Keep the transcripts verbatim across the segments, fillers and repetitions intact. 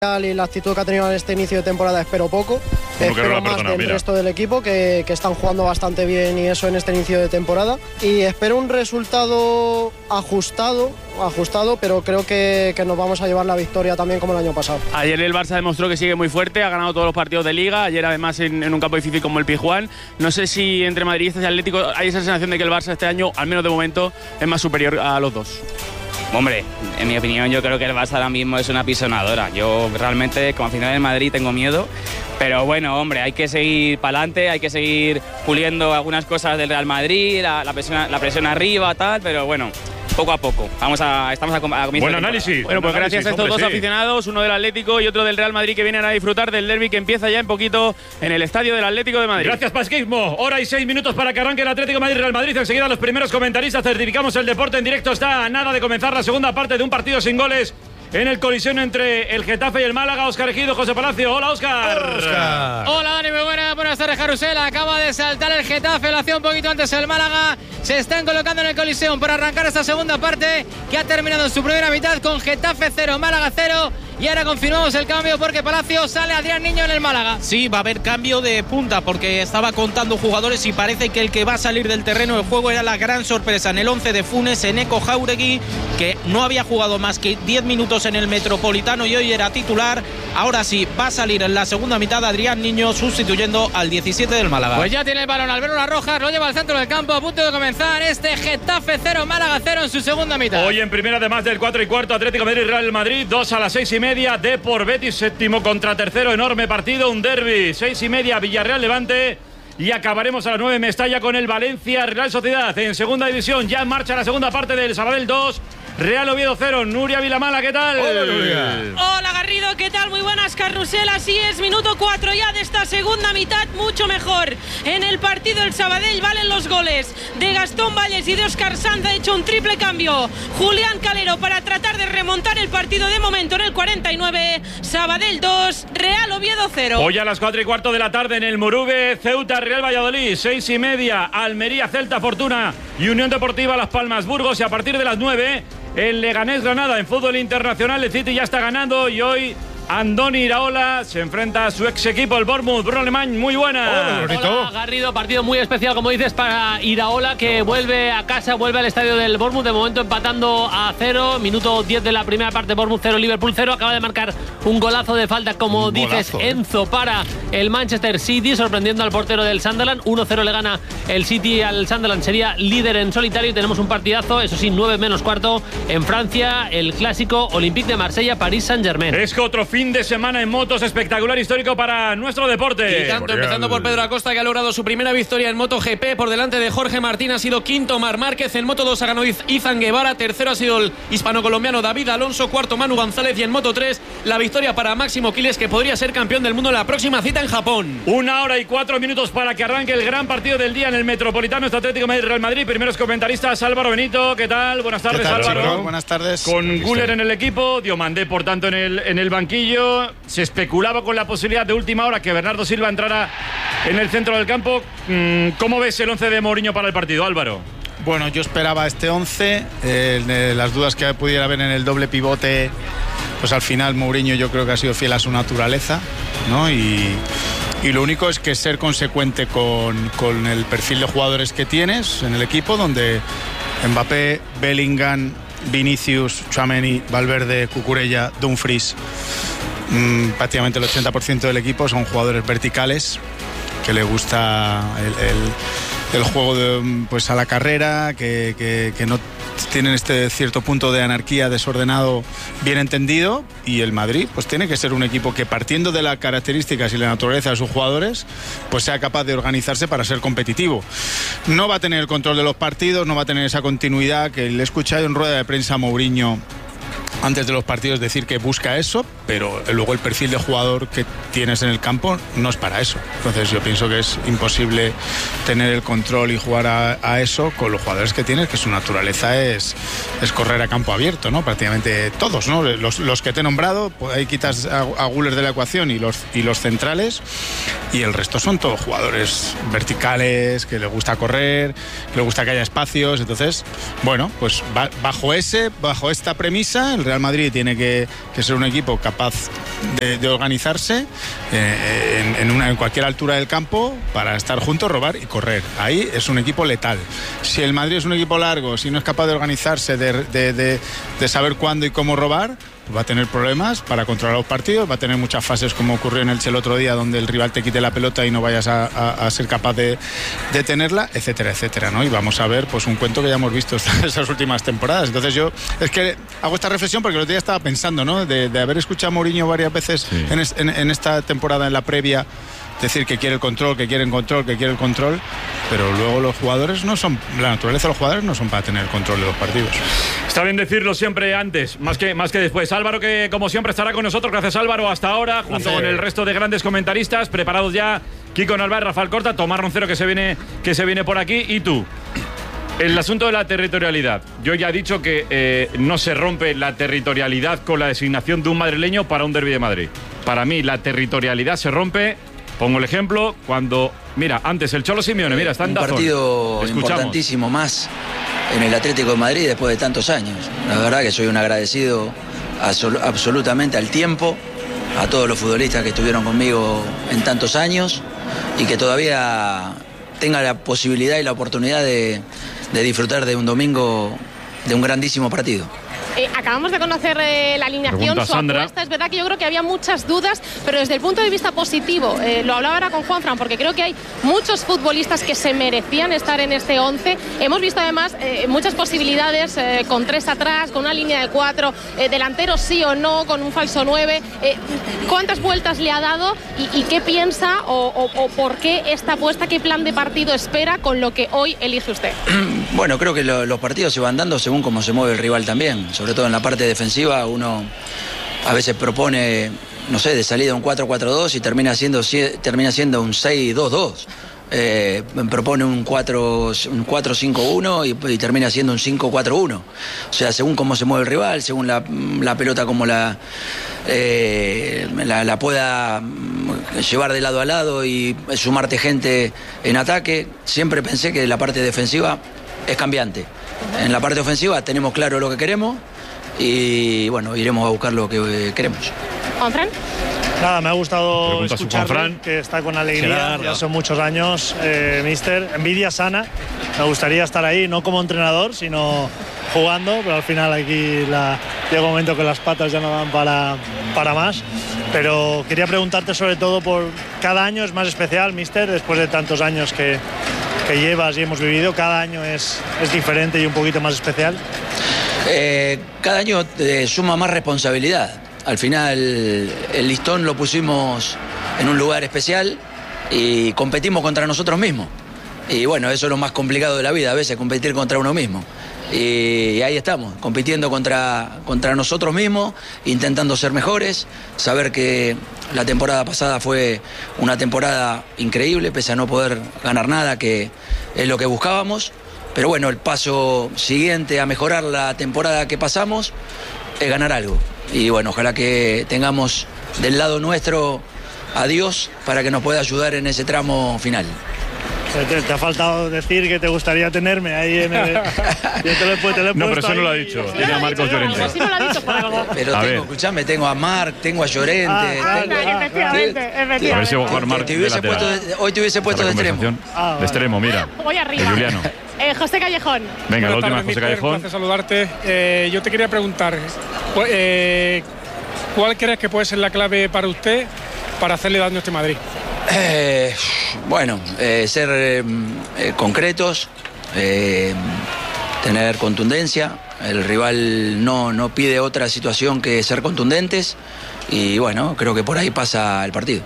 y la actitud que ha tenido en este inicio de temporada espero poco. Espero más persona, del mira. resto del equipo que, que están jugando bastante bien y eso en este inicio de temporada, y espero un resultado ajustado ajustado pero creo que, que nos vamos a llevar la victoria también como el año pasado. Ayer el Barça demostró que sigue muy fuerte, ha ganado todos los partidos de Liga, ayer además en, en un campo difícil como el Pizjuán. No sé si entre madridistas y Atlético hay esa sensación de que el Barça este año, al menos de momento, es más superior a los dos. Hombre, en mi opinión yo creo que el Barça ahora mismo es una pisonadora. Yo realmente como aficionado del Madrid tengo miedo, pero bueno, hombre, hay que seguir para adelante, hay que seguir puliendo algunas cosas del Real Madrid, la, la, presión, la presión arriba, tal, pero bueno, poco a poco. Vamos a, estamos a, a comienzo. Buen análisis. Bueno, pues gracias a estos hombre, dos sí. aficionados, uno del Atlético y otro del Real Madrid, que vienen a disfrutar del derbi que empieza ya en poquito en el estadio del Atlético de Madrid. Gracias, Pasquismo. Hora y seis minutos para que arranque el Atlético de Madrid-Real Madrid. Enseguida los primeros comentaristas certificamos el deporte en directo. Está a nada de comenzar la segunda parte de un partido sin goles en el colisión entre el Getafe y el Málaga. Óscar Ejido, José Palacio. Hola, Óscar. Hola, Hola Dani, muy buenas, buenas tardes, Carrusel. Acaba de saltar el Getafe, lo hacía un poquito antes el Málaga. Se están colocando en el colisión para arrancar esta segunda parte, que ha terminado en su primera mitad con Getafe cero, Málaga cero. Y ahora confirmamos el cambio porque Palacio sale Adrián Niño en el Málaga. Sí, va a haber cambio de punta porque estaba contando jugadores y parece que el que va a salir del terreno de juego era la gran sorpresa en el once de Funes, Eneco Jauregui, que no había jugado más que diez minutos en el Metropolitano y hoy era titular. Ahora sí, va a salir en la segunda mitad Adrián Niño sustituyendo al diecisiete del Málaga. Pues ya tiene el balón Albero Larrojas, lo lleva al centro del campo a punto de comenzar este Getafe cero, Málaga cero en su segunda mitad. Hoy en primera, además del cuatro y cuarto, Atlético de Madrid, Real Madrid, dos a las seis y media. Depor Betis, séptimo contra tercero, enorme partido, un derbi, seis y media, Villarreal Levante. Y acabaremos a las nueve Mestalla con el Valencia Real Sociedad en segunda división. Ya en marcha la segunda parte del Sabadell dos, Real Oviedo cero. Nuria Vilamala, ¿qué tal? Hola, Nuria. Hola, Garrido, ¿qué tal? Muy buenas, Carrusel. Así es, minuto cuatro ya de esta segunda mitad, mucho mejor. En el partido el Sabadell valen los goles de Gastón Valles y de Óscar Sanz. Ha hecho un triple cambio Julián Calero para tratar de remontar el partido de momento en el cuarenta y nueve. Sabadell dos, Real Oviedo cero. Hoy a las cuatro y cuarto de la tarde en el Moruve, Ceuta Real Valladolid, seis y media, Almería Celta Fortuna y Unión Deportiva Las Palmas Burgos. Y a partir de las nueve, el Leganés Granada en fútbol internacional. El City ya está ganando y hoy Andoni Iraola se enfrenta a su ex equipo, el Bournemouth. Bruno Alemán, muy buena. Hola, Hola, Garrido, partido muy especial, como dices, para Iraola, que vuelve a casa, vuelve al estadio del Bournemouth, de momento empatando a cero, minuto diez de la primera parte, Bournemouth cero, Liverpool cero, acaba de marcar un golazo de falta, como un dices, golazo, Enzo, para el Manchester City, sorprendiendo al portero del Sunderland. uno cero le gana el City al Sunderland, sería líder en solitario, y tenemos un partidazo, eso sí, nueve menos cuarto, en Francia, el clásico Olympique de Marsella, París Saint-Germain. Es que otro fin de semana en motos espectacular, histórico para nuestro deporte. Y tanto, empezando por Pedro Acosta, que ha logrado su primera victoria en MotoGP por delante de Jorge Martín. Ha sido quinto Marc Márquez, en Moto dos ha ganado Izan Guevara, tercero ha sido el hispano-colombiano David Alonso, cuarto Manu González, y en Moto tres la victoria para Máximo Quiles, que podría ser campeón del mundo en la próxima cita en Japón. Una hora y cuatro minutos para que arranque el gran partido del día en el Metropolitano, este Atlético Madrid Real Madrid. Primeros comentaristas, Álvaro Benito, ¿qué tal? Buenas tardes, tal, Álvaro. Chico? Buenas tardes. Con Güler en el equipo, Diomandé por tanto en el, en el banquillo. Se especulaba con la posibilidad de última hora que Bernardo Silva entrara en el centro del campo. ¿Cómo ves el once de Mourinho para el partido, Álvaro? Bueno, yo esperaba este once. Eh, las dudas que pudiera haber en el doble pivote, pues al final Mourinho yo creo que ha sido fiel a su naturaleza, ¿no? Y, y lo único es que ser consecuente con, con el perfil de jugadores que tienes en el equipo, donde Mbappé, Bellingham, Vinicius, Tchouaméni, Valverde, Cucurella, Dumfries, mmm, prácticamente el ochenta por ciento del equipo son jugadores verticales, que le gusta el, el, el juego de, pues a la carrera, que, que, que no tienen este cierto punto de anarquía desordenado bien entendido. Y el Madrid pues tiene que ser un equipo que, partiendo de las características y la naturaleza de sus jugadores, pues sea capaz de organizarse para ser competitivo. No va a tener el control de los partidos, no va a tener esa continuidad que le he escuchado en rueda de prensa a Mourinho antes de los partidos decir que busca eso, pero luego el perfil de jugador que tienes en el campo no es para eso. Entonces yo pienso que es imposible tener el control y jugar a, a eso con los jugadores que tienes, que su naturaleza es, es correr a campo abierto, ¿no? Prácticamente todos, ¿no? Los, los que te he nombrado, pues ahí quitas a, a Güler de la ecuación y los, y los centrales, y el resto son todos jugadores verticales, que les gusta correr, que les gusta que haya espacios. Entonces, bueno, pues bajo ese, bajo esta premisa, el Real Madrid tiene que, que ser un equipo capaz de, de organizarse eh, en, en, una, en cualquier altura del campo para estar juntos, robar y correr. Ahí es un equipo letal. Si el Madrid es un equipo largo, si no es capaz de organizarse, de, de, de, de saber cuándo y cómo robar, pues va a tener problemas para controlar los partidos, va a tener muchas fases como ocurrió en Elche el otro día, donde el rival te quite la pelota y no vayas a, a, a ser capaz de, de tenerla, etcétera, etcétera, ¿no? Y vamos a ver pues un cuento que ya hemos visto esas últimas temporadas. Entonces yo es que hago esta reflexión porque el otro día estaba pensando, ¿no? De, de haber escuchado a Mourinho varias veces sí. en, en, en esta temporada, en la previa, decir que quiere el control, que quiere el control, que quiere el control, pero luego los jugadores no son, la naturaleza de los jugadores no son para tener el control de los partidos. Está bien decirlo siempre antes, más que, más que después. Álvaro, que como siempre estará con nosotros. Gracias, Álvaro, hasta ahora, junto Gracias. con el resto de grandes comentaristas, preparados ya Kiko Narváez, Rafael Corta, Tomás Roncero, que se viene, que se viene por aquí, y tú. El asunto de la territorialidad. Yo ya he dicho que eh, no se rompe la territorialidad con la designación de un madrileño para un derbi de Madrid. Para mí la territorialidad se rompe. Pongo el ejemplo cuando, mira, antes el Cholo Simeone, mira, está en Dazón. Un partido importantísimo más en el Atlético de Madrid después de tantos años. La verdad que soy un agradecido absolutamente al tiempo, a todos los futbolistas que estuvieron conmigo en tantos años y que todavía tenga la posibilidad y la oportunidad de, de disfrutar de un domingo de un grandísimo partido. Eh, acabamos de conocer eh, la alineación, Pregunta su Sandra. apuesta. Es verdad que yo creo que había muchas dudas, pero desde el punto de vista positivo, eh, lo hablaba ahora con Juanfran, porque creo que hay muchos futbolistas que se merecían estar en este once. Hemos visto además eh, muchas posibilidades eh, con tres atrás, con una línea de cuatro, eh, delanteros sí o no, con un falso nueve. Eh, ¿Cuántas vueltas le ha dado y, y qué piensa o, o, o por qué esta apuesta, qué plan de partido espera con lo que hoy elige usted? Bueno, creo que lo, los partidos se van dando según cómo se mueve el rival también. Sobre todo en la parte defensiva, uno a veces propone, no sé, de salida un cuatro cuatro dos y termina siendo, termina siendo un seis dos dos. Eh, propone un cuatro cinco uno y, y termina siendo un cinco cuatro uno. O sea, según cómo se mueve el rival, según la, la pelota como la, eh, la, la pueda llevar de lado a lado y sumarte gente en ataque. Siempre pensé que la parte defensiva es cambiante. En la parte ofensiva tenemos claro lo que queremos y bueno, iremos a buscar lo que queremos. ¿Juanfran? Nada, me ha gustado escucharle, que está con alegría, ya son muchos años, eh, mister, envidia sana, me gustaría estar ahí, no como entrenador, sino jugando, pero al final aquí la, llega un momento que las patas ya no dan para, para más, pero quería preguntarte sobre todo por cada año es más especial, mister, después de tantos años que, que llevas y hemos vivido, cada año es, es diferente y un poquito más especial. Eh, cada año te suma más responsabilidad. Al final el listón lo pusimos en un lugar especial y competimos contra nosotros mismos. Y bueno, eso es lo más complicado de la vida, a veces competir contra uno mismo. Y ahí estamos, compitiendo contra, contra nosotros mismos, intentando ser mejores, saber que la temporada pasada fue una temporada increíble, pese a no poder ganar nada, que es lo que buscábamos. Pero bueno, el paso siguiente a mejorar la temporada que pasamos es ganar algo. Y bueno, ojalá que tengamos del lado nuestro a Dios para que nos pueda ayudar en ese tramo final. Te, te ha faltado decir que te gustaría tenerme ahí en el... Yo te lo he, te lo he no, pero eso ahí. no lo ha dicho. Tiene a Marcos Llorente. Sí me lo ha dicho por algo. Pero a tengo, escuchame, tengo a Marc, tengo a Llorente. Ah, tengo... ah, efectivamente, efectivamente. A ver si va a jugar Marc te de hubiese lateral. puesto de, hoy te hubiese puesto de extremo. Ah, vale. De extremo, mira. Voy arriba. De Juliano. Eh, José Callejón. Venga, la Buenas última, tardes, José mister, Callejón. Un placer saludarte. Eh, yo te quería preguntar, eh, ¿cuál crees que puede ser la clave para usted para hacerle daño a este Madrid? Eh, bueno, eh, ser eh, eh, concretos, eh, tener contundencia. El rival no, no pide otra situación que ser contundentes y bueno, creo que por ahí pasa el partido.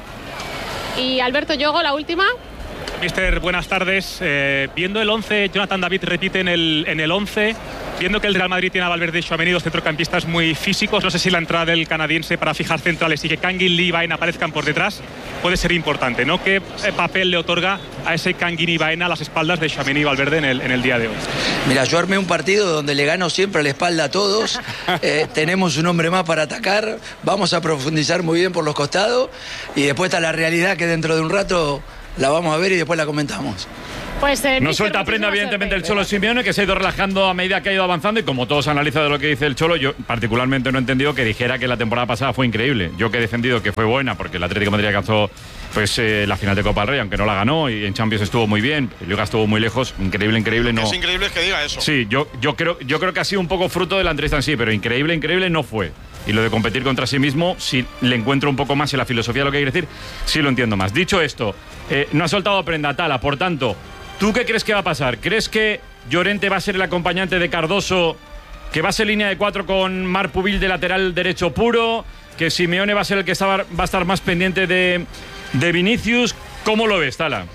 Y Alberto Yogo, la última. Mister, buenas tardes. Eh, viendo el once, Jonathan David repite en el, en el once. Viendo que el Real Madrid tiene a Valverde y Tchouaméni, dos centrocampistas muy físicos, no sé si la entrada del canadiense para fijar centrales y que Kangin Lee y Baena aparezcan por detrás puede ser importante, ¿no? ¿Qué papel le otorga a ese Kangin y Baena a las espaldas de Tchouaméni y Valverde en el, en el día de hoy? Mira, yo armé un partido donde le gano siempre a la espalda a todos. Eh, tenemos un hombre más para atacar. Vamos a profundizar muy bien por los costados. Y después está la realidad que dentro de un rato la vamos a ver y después la comentamos. Pues, eh, no Mister, suelta prenda, muchísima evidentemente, el suerte. Cholo Simeone, que se ha ido relajando a medida que ha ido avanzando. Y como todos analizan de lo que dice el Cholo, yo particularmente no he entendido que dijera que la temporada pasada fue increíble. Yo que he defendido que fue buena, porque el Atlético de Madrid alcanzó pues, eh, la final de Copa del Rey, aunque no la ganó, y en Champions estuvo muy bien, en Liga estuvo muy lejos. Increíble, increíble. No. Es increíble que diga eso. Sí, yo, yo, creo, yo creo que ha sido un poco fruto de la entrevista en sí, pero increíble, increíble no fue. Y lo de competir contra sí mismo, si le encuentro un poco más en la filosofía de lo que quiere decir, sí lo entiendo más. Dicho esto, eh, no ha soltado prenda Tala, por tanto, ¿tú qué crees que va a pasar? ¿Crees que Llorente va a ser el acompañante de Cardoso, que va a ser línea de cuatro con Marc Pubil de lateral derecho puro, que Simeone va a ser el que está, va a estar más pendiente de, de Vinicius? ¿Cómo lo ves, Tala?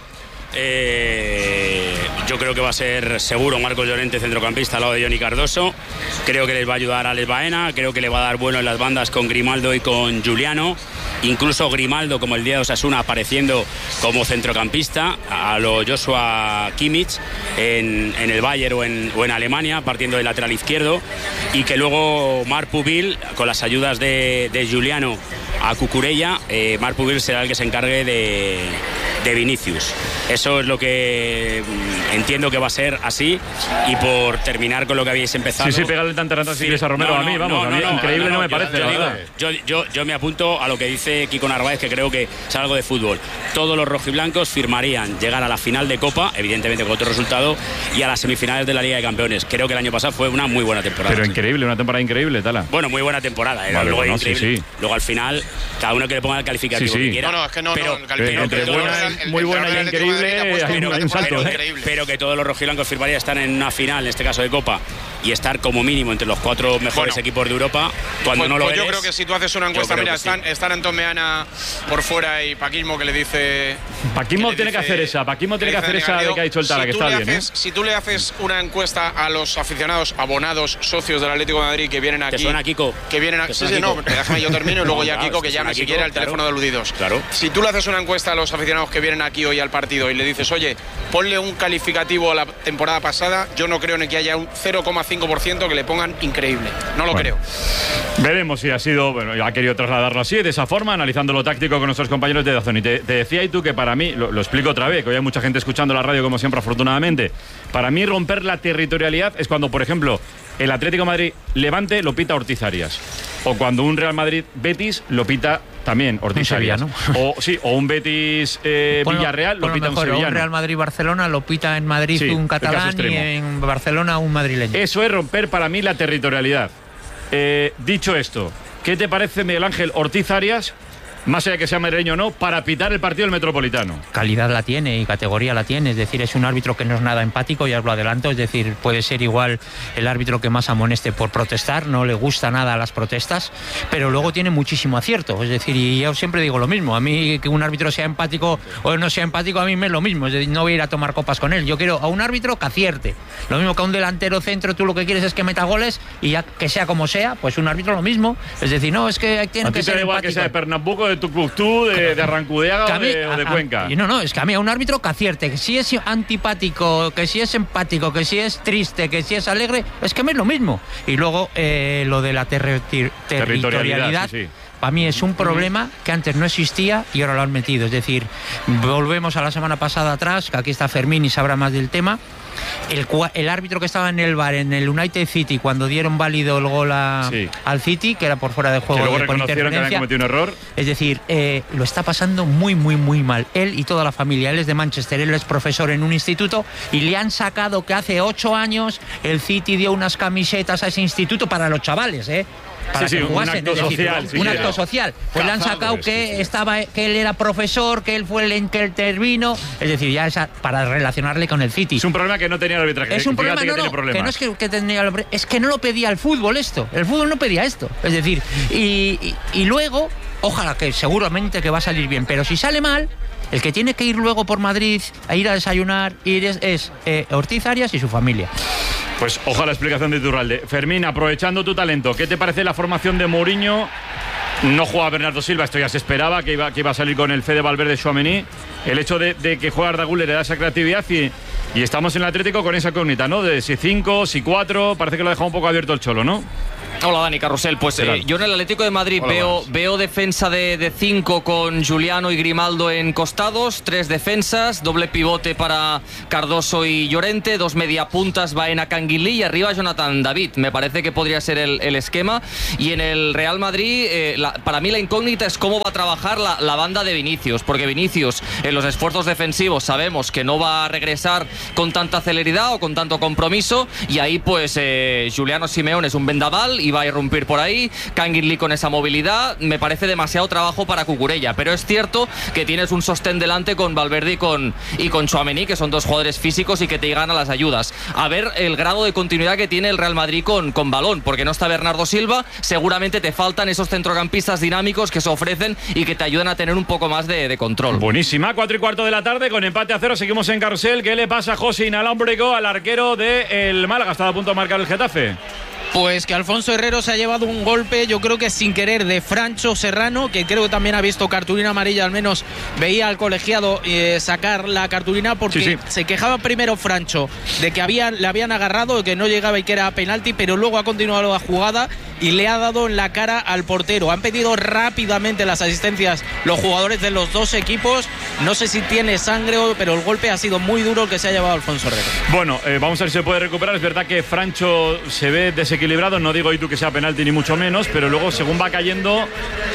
Eh, yo creo que va a ser seguro Marcos Llorente, centrocampista al lado de Johnny Cardoso. Creo que les va a ayudar a Alex Baena, creo que le va a dar bueno en las bandas con Grimaldo y con Juliano. Incluso Grimaldo, como el día de Osasuna, apareciendo como centrocampista a lo Joshua Kimmich en, en el Bayern o en, o en Alemania, partiendo del lateral izquierdo. Y que luego Marc Pubil, con las ayudas de, de Juliano a Cucurella, eh, Marc Pubil será el que se encargue de, de Vinicius. Eso es lo que entiendo que va a ser así. Y por terminar con lo que habéis empezado. Sí, sí, pegarle tanta rata si quieres a Romero. No, a mí, no, vamos, no, a mí no, increíble no, no, me yo, parece. Yo, la digo, verdad. yo, yo, yo me apunto a lo que dice Kiko Narváez, que creo que es algo de fútbol. Todos los rojiblancos firmarían llegar a la final de Copa, evidentemente con otro resultado, y a las semifinales de la Liga de Campeones. Creo que el año pasado fue una muy buena temporada. Pero increíble, una temporada increíble, Tala. Bueno, muy buena temporada. ¿eh? Vale, luego, bueno, increíble. sí, sí. Luego al final, cada uno que le ponga el calificativo Sí, sí. que quiera. No, no, es que no, pero, no, el calificativo pero- que pero- buena, el- muy el- buena el- y el- increíble, el- hay un- hay un salto, pero, ¿eh? pero que todos los rojiblancos firmarían estar en una final, en este caso de Copa, y estar como mínimo entre los cuatro mejores Bueno. equipos de Europa, cuando Pues- no lo pues yo eres, creo que si tú haces una yo encuesta, creo mira, que sí. están, están Antón Meana por fuera y Paquismo que le dice. Paquismo le tiene que dice- hacer esa, Paquismo tiene que dice hacer esa Garrido, de que ha dicho el Tala, si que tú está le bien, haces- ¿eh? Si tú le haces una encuesta a los aficionados, abonados, socios del Atlético de Madrid que vienen aquí. ¿Te suena, Kiko? Que vienen aquí. ¿Te sí, suena, sí, no, Kiko? déjame yo termino y luego No, ya claro, Kiko, que ¿te llame suena, si Kiko? quiere al Claro. teléfono de aludidos. Claro. Si tú le haces una encuesta a los aficionados que vienen aquí hoy al partido y le dices, oye, ponle un calificativo a la temporada pasada, yo no creo ni que haya un cero coma cinco por ciento que le pongan increíble. No lo Bueno. creo. Veremos si ha sido, bueno, ha querido trasladarlo así, de esa forma, analizando lo táctico con nuestros compañeros de Dazón. Y te, te decía y tú que para mí, lo, lo explico otra vez, que hoy hay mucha gente escuchando la radio como siempre, afortunadamente. Para mí romper la territorialidad es cuando, por ejemplo, el Atlético de Madrid Levante lo pita Ortiz Arias. O cuando un Real Madrid Betis lo pita también Ortiz Un Arias. sevillano. O sí, o un Betis eh, Ponlo- Villarreal lo ponlo pita un mejor, sevillano. un Real Madrid-Barcelona lo pita en Madrid Sí, un el caso catalán y extremo. en Barcelona un madrileño. Eso es romper para mí la territorialidad. Eh, dicho esto, ¿qué te parece, Miguel Ángel, Ortiz Arias, más allá de que sea madrileño o no, para pitar el partido del Metropolitano? Calidad la tiene y categoría la tiene, es decir, es un árbitro que no es nada empático, ya os lo adelanto, es decir, puede ser igual el árbitro que más amoneste por protestar, no le gusta nada las protestas, pero luego tiene muchísimo acierto, es decir, y yo siempre digo lo mismo, a mí que un árbitro sea empático o no sea empático, a mí me es lo mismo, es decir, no voy a ir a tomar copas con él, yo quiero a un árbitro que acierte, lo mismo que a un delantero centro, tú lo que quieres es que meta goles y ya que sea como sea, pues un árbitro lo mismo, es decir, no, es que tiene ¿A que ti te ser da igual empático. que sea de Pernambuco, de Tucluctú, de, de Arrancudiaga Que o a mí- de, o de a- a- Cuenca? y no, no, es que a mí a un árbitro que acierte, que si es antipático, que si es empático, que si es triste, que si es alegre, es que a mí es lo mismo. Y luego eh, lo de la terri- ter- territorialidad, sí, sí. para mí es un problema que antes no existía y ahora lo han metido. Es decir, volvemos a la semana pasada atrás, que aquí está Fermín y sabrá más del tema. El, cua- el árbitro que estaba en el bar en el United City cuando dieron válido el gol a- Sí. al City, que era por fuera de Que juego, luego de- por reconocieron que habían interferencia. cometido un error. Es decir, eh, lo está pasando muy, muy, muy mal. Él y toda la familia. Él es de Manchester, él es profesor en un instituto y le han sacado que hace ocho años el City dio unas camisetas a ese instituto para los chavales, ¿eh? Para Sí, que sí, un jugasen, acto es decir, social, si un quiere. acto social. Pues le han Cazadores, sacado que sí, sí. estaba, que él era profesor, que él fue el que intervino. Es decir, ya esa, para relacionarle con el City. Es un problema que no tenía el arbitraje. Es un Fíjate problema, que no, tiene no, problemas. que no es que, que tenía el hombre, es que no lo pedía el fútbol esto. El fútbol no pedía esto. Es decir, y, y, y luego, ojalá que seguramente que va a salir bien, pero si sale mal, el que tiene que ir luego por Madrid a ir a desayunar ir es, es eh, Ortiz Arias y su familia. Pues ojalá la explicación de Iturralde. Fermín, aprovechando tu talento, ¿qué te parece la formación de Mourinho? No juega Bernardo Silva, esto ya se esperaba, que iba, que iba a salir con el Fede Valverde Tchouaméni. El hecho de, de que juega Arda Güler le da esa creatividad y, y estamos en el Atlético con esa incógnita, ¿no? De si cinco, si cuatro, parece que lo ha dejado un poco abierto el Cholo, ¿no? Hola Dani, Carrusel. Pues eh, yo en el Atlético de Madrid Hola, veo, veo defensa de cinco con Juliano y Grimaldo en costados, tres defensas, doble pivote para Cardoso y Llorente, dos mediapuntas, Baena, Canguilí y arriba Jonathan David. Me parece que podría ser el, el esquema. Y en el Real Madrid, eh, la, para mí la incógnita es cómo va a trabajar la, la banda de Vinicius, porque Vinicius en los esfuerzos defensivos sabemos que no va a regresar con tanta celeridad o con tanto compromiso, y ahí pues eh, Juliano Simeone es un vendaval y va a irrumpir por ahí. Canguilí con esa movilidad, me parece demasiado trabajo para Cucurella, pero es cierto que tienes un sostén delante con Valverde y con, y con Tchouaméni, que son dos jugadores físicos y que te llegan a las ayudas. A ver el grado de continuidad que tiene el Real Madrid con, con balón, porque no está Bernardo Silva, seguramente te faltan esos centrocampistas dinámicos que se ofrecen y que te ayudan a tener un poco más de, de control. Buenísima, cuatro y cuarto de la tarde con empate a cero, seguimos en Carrusel. ¿Qué le pasa a José Inalámbrico, al arquero del Málaga? Estaba a punto de marcar el Getafe. Pues que Alfonso Herrero se ha llevado un golpe, yo creo que sin querer, de Francho Serrano, que creo que también ha visto cartulina amarilla, al menos veía al colegiado eh, sacar la cartulina, porque sí, sí. se quejaba primero Francho de que habían, le habían agarrado, de que no llegaba y que era penalti, pero luego ha continuado la jugada y le ha dado en la cara al portero. Han pedido rápidamente las asistencias los jugadores de los dos equipos, no sé si tiene sangre, pero el golpe ha sido muy duro el que se ha llevado Alfonso Herrero. Bueno, eh, vamos a ver si se puede recuperar. Es verdad que Francho se ve desequilibrado. No digo y tú que sea penalti ni mucho menos, pero luego según va cayendo,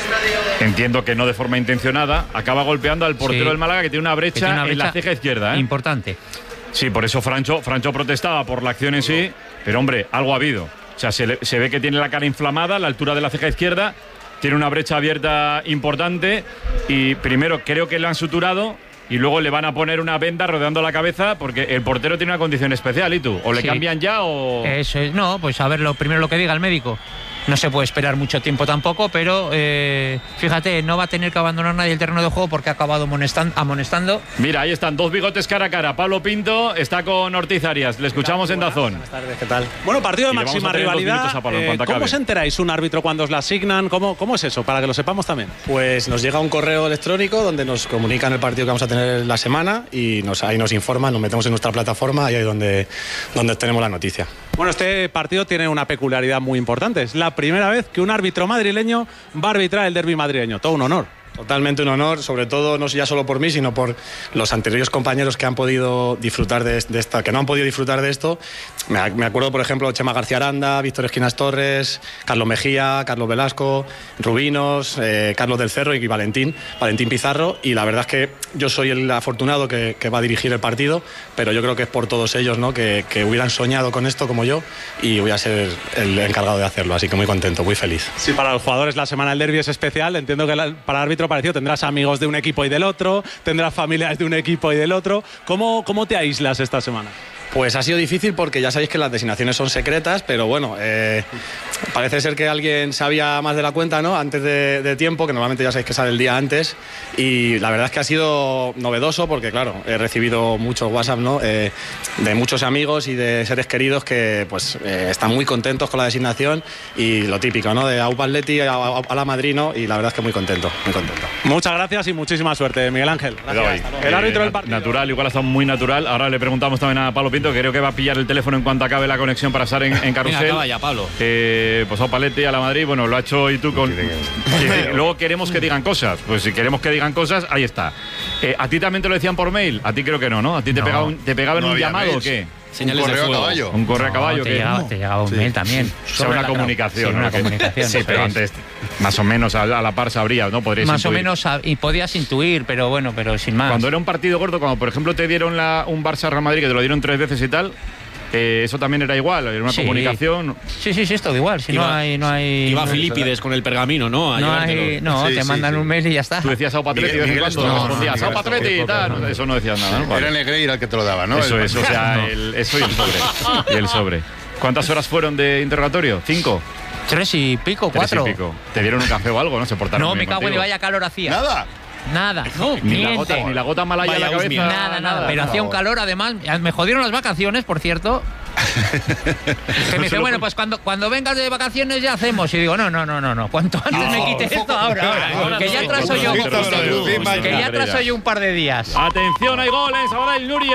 entiendo que no de forma intencionada, acaba golpeando al portero sí. del Málaga, que tiene una brecha, tiene una brecha en la ceja izquierda, ¿eh? Importante. Sí, por eso Francho, Francho protestaba por la acción en sí, pero hombre, algo ha habido. O sea, se, le, se ve que tiene la cara inflamada a la altura de la ceja izquierda, tiene una brecha abierta importante y primero creo que le han suturado y luego le van a poner una venda rodeando la cabeza, porque el portero tiene una condición especial. ¿Y tú? ¿O le sí. cambian ya o...? Eso es, no, pues a ver, lo primero lo que diga el médico. No se puede esperar mucho tiempo tampoco, pero eh, fíjate, no va a tener que abandonar nadie el terreno de juego porque ha acabado amonestando. Mira, ahí están, dos bigotes cara a cara. Pablo Pinto está con Ortiz Arias. Le escuchamos en Dazón. Buenas tardes, ¿qué tal? Bueno, partido de máxima rivalidad. Pablo, eh, ¿Cómo os enteráis un árbitro cuando os la asignan? ¿Cómo, ¿Cómo es eso? Para que lo sepamos también. Pues nos llega un correo electrónico donde nos comunican el partido que vamos a tener la semana y nos, ahí nos informan, nos metemos en nuestra plataforma y ahí es donde, donde tenemos la noticia. Bueno, este partido tiene una peculiaridad muy importante. Es la primera vez que un árbitro madrileño va a arbitrar el derbi madrileño. Todo un honor. Totalmente un honor, sobre todo no ya solo por mí, sino por los anteriores compañeros que han podido disfrutar de, de esta, que no han podido disfrutar de esto. Me, me acuerdo, por ejemplo, Chema García Aranda, Víctor Esquinas Torres, Carlos Mejía, Carlos Velasco, Rubinos, eh, Carlos del Cerro y Valentín, Valentín Pizarro. Y la verdad es que yo soy el afortunado que, que va a dirigir el partido, pero yo creo que es por todos ellos, ¿no? que, que hubieran soñado con esto como yo, y voy a ser el encargado de hacerlo. Así que muy contento, muy feliz. Sí, para los jugadores la semana del derbi es especial. Entiendo que la, para el árbitro parecido tendrás amigos de un equipo y del otro, tendrás familiares de un equipo y del otro. ¿Cómo, cómo te aíslas esta semana? Pues ha sido difícil porque ya sabéis que las designaciones son secretas, pero bueno, eh, parece ser que alguien sabía más de la cuenta, ¿no? Antes de, de tiempo, que normalmente ya sabéis que sale el día antes, y la verdad es que ha sido novedoso porque, claro, he recibido muchos WhatsApp, ¿no? Eh, de muchos amigos y de seres queridos que pues eh, están muy contentos con la designación y lo típico, ¿no? De Aupa Atleti a, a, a la Madrid, ¿no? Y la verdad es que muy contento, muy contento. Muchas gracias y muchísima suerte, Miguel Ángel. Gracias. El árbitro del partido. Natural, igual ha estado muy natural. Ahora le preguntamos también a Pablo Pinto, que creo que va a pillar el teléfono en cuanto acabe la conexión para estar en, en Carrusel. Venga, acaba ya, Pablo. Eh, pues a Paletti, a la Madrid, bueno, lo ha hecho y tú con... Luego queremos que digan cosas. Pues si queremos que digan cosas, ahí está. Eh, ¿A ti también te lo decían por mail? A ti creo que no, ¿no? ¿A ti te, no. pegaban, te pegaban no un llamado o qué? Señales un correo de a caballo. Un correo no, a caballo. Te llegaba, te llegaba un sí. mail también. O sea, una comunicación. Sí, una ¿no? comunicación. Sí, pero antes, más o menos a, a la par sabrías, ¿no? Podrías más intuir. o menos, y podías intuir, pero bueno, pero sin más. Cuando era un partido gordo, como por ejemplo te dieron la, un Barça-Real Madrid, que te lo dieron tres veces y tal, eh, eso también era igual, era una sí. comunicación. Sí, sí, sí, es todo igual. Si iba, no hay, no hay. Iba no, Filipides con el pergamino, ¿no? A no, hay, no sí, te sí, mandan sí. un mail y ya está. Tú decías Aupa Atleti y de cuando no, respondías Aupa Atleti y tal. Eso no decías nada, ¿no? Vale. Era Negreira el que te lo daba, ¿no? Eso es, o sea, el, eso y el sobre. Y el sobre. ¿Cuántas horas fueron de interrogatorio? ¿Cinco? Tres y pico, cuatro. Tres y pico. ¿Te dieron un café o algo, no? Se portaron No, muy me cago en vaya calor hacía. ¿Nada? Nada, no, ni, la gota, ni la gota malaya en la cabeza. Nada, nada, nada, pero hacía un calor, además. Me jodieron las vacaciones, por cierto. Que me dice, bueno, pues cuando, cuando vengas de vacaciones ya hacemos. Y digo, no, no, no, no, no. Cuanto antes no, me quite esto, ahora, ahora. ahora que ya atraso yo. Que ya atraso yo un par de días. Atención, hay gol en Sabadell, Nuria.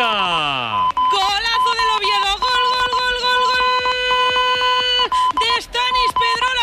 Golazo del Oviedo, gol, gol, gol, gol, gol de Stanis Pedro.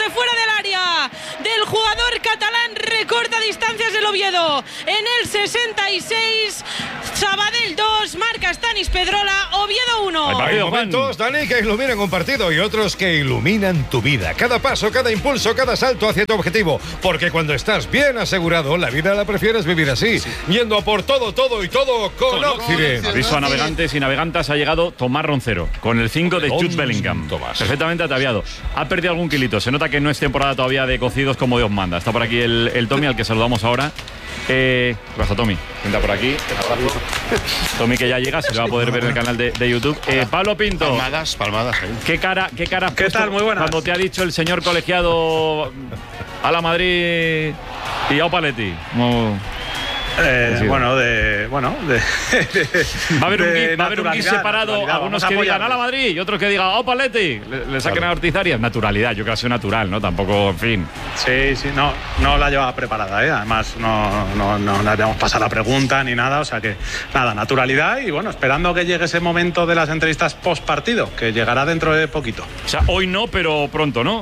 de fuera del área del jugador catalán, recorta distancias del Oviedo. En el sesenta y seis, Sabadell dos, marca Stanis Pedrola, Oviedo uno. Hay momentos, Dani, que iluminan un partido y otros que iluminan tu vida. Cada paso, cada impulso, cada salto hacia tu objetivo. Porque cuando estás bien asegurado, la vida la prefieres vivir así, sí. Yendo a por todo, todo y todo con Occident. Aviso a navegantes y navegantas, ha llegado Tomás Roncero con el cinco de Jude Bellingham. Tomás. Perfectamente ataviado. Ha perdido algún kilito. Se nota que no es temporada todavía de cocidos como Dios manda. Está por aquí el, el Tommy, al que saludamos ahora. Eh, ¿Qué pasa, Tommy? Entra por aquí. Tommy, que ya llega, se le va a poder ver en el canal de, de YouTube. Eh, Pablo Pinto. Palmadas, palmadas. Ahí. ¿Qué cara, qué cara? ¿Qué tal? Muy buenas. Cuando te ha dicho el señor colegiado a la Madrid y a Opaletti. Como... Eh, bueno, de, bueno, de, de, va a haber un gif, va a haber un gif separado, algunos que digan a la Madrid y otros que digan ¡oh, Paletti! Le, le saquen claro. a Ortizarias. Naturalidad, yo creo que ha sido natural, ¿no? Tampoco, en fin. Sí, sí, no, no la llevaba preparada, ¿eh? Además, no, no, no le habíamos pasado la pregunta ni nada, o sea que, nada, naturalidad y bueno, esperando que llegue ese momento de las entrevistas post partido, que llegará dentro de poquito. O sea, hoy no, pero pronto, ¿no?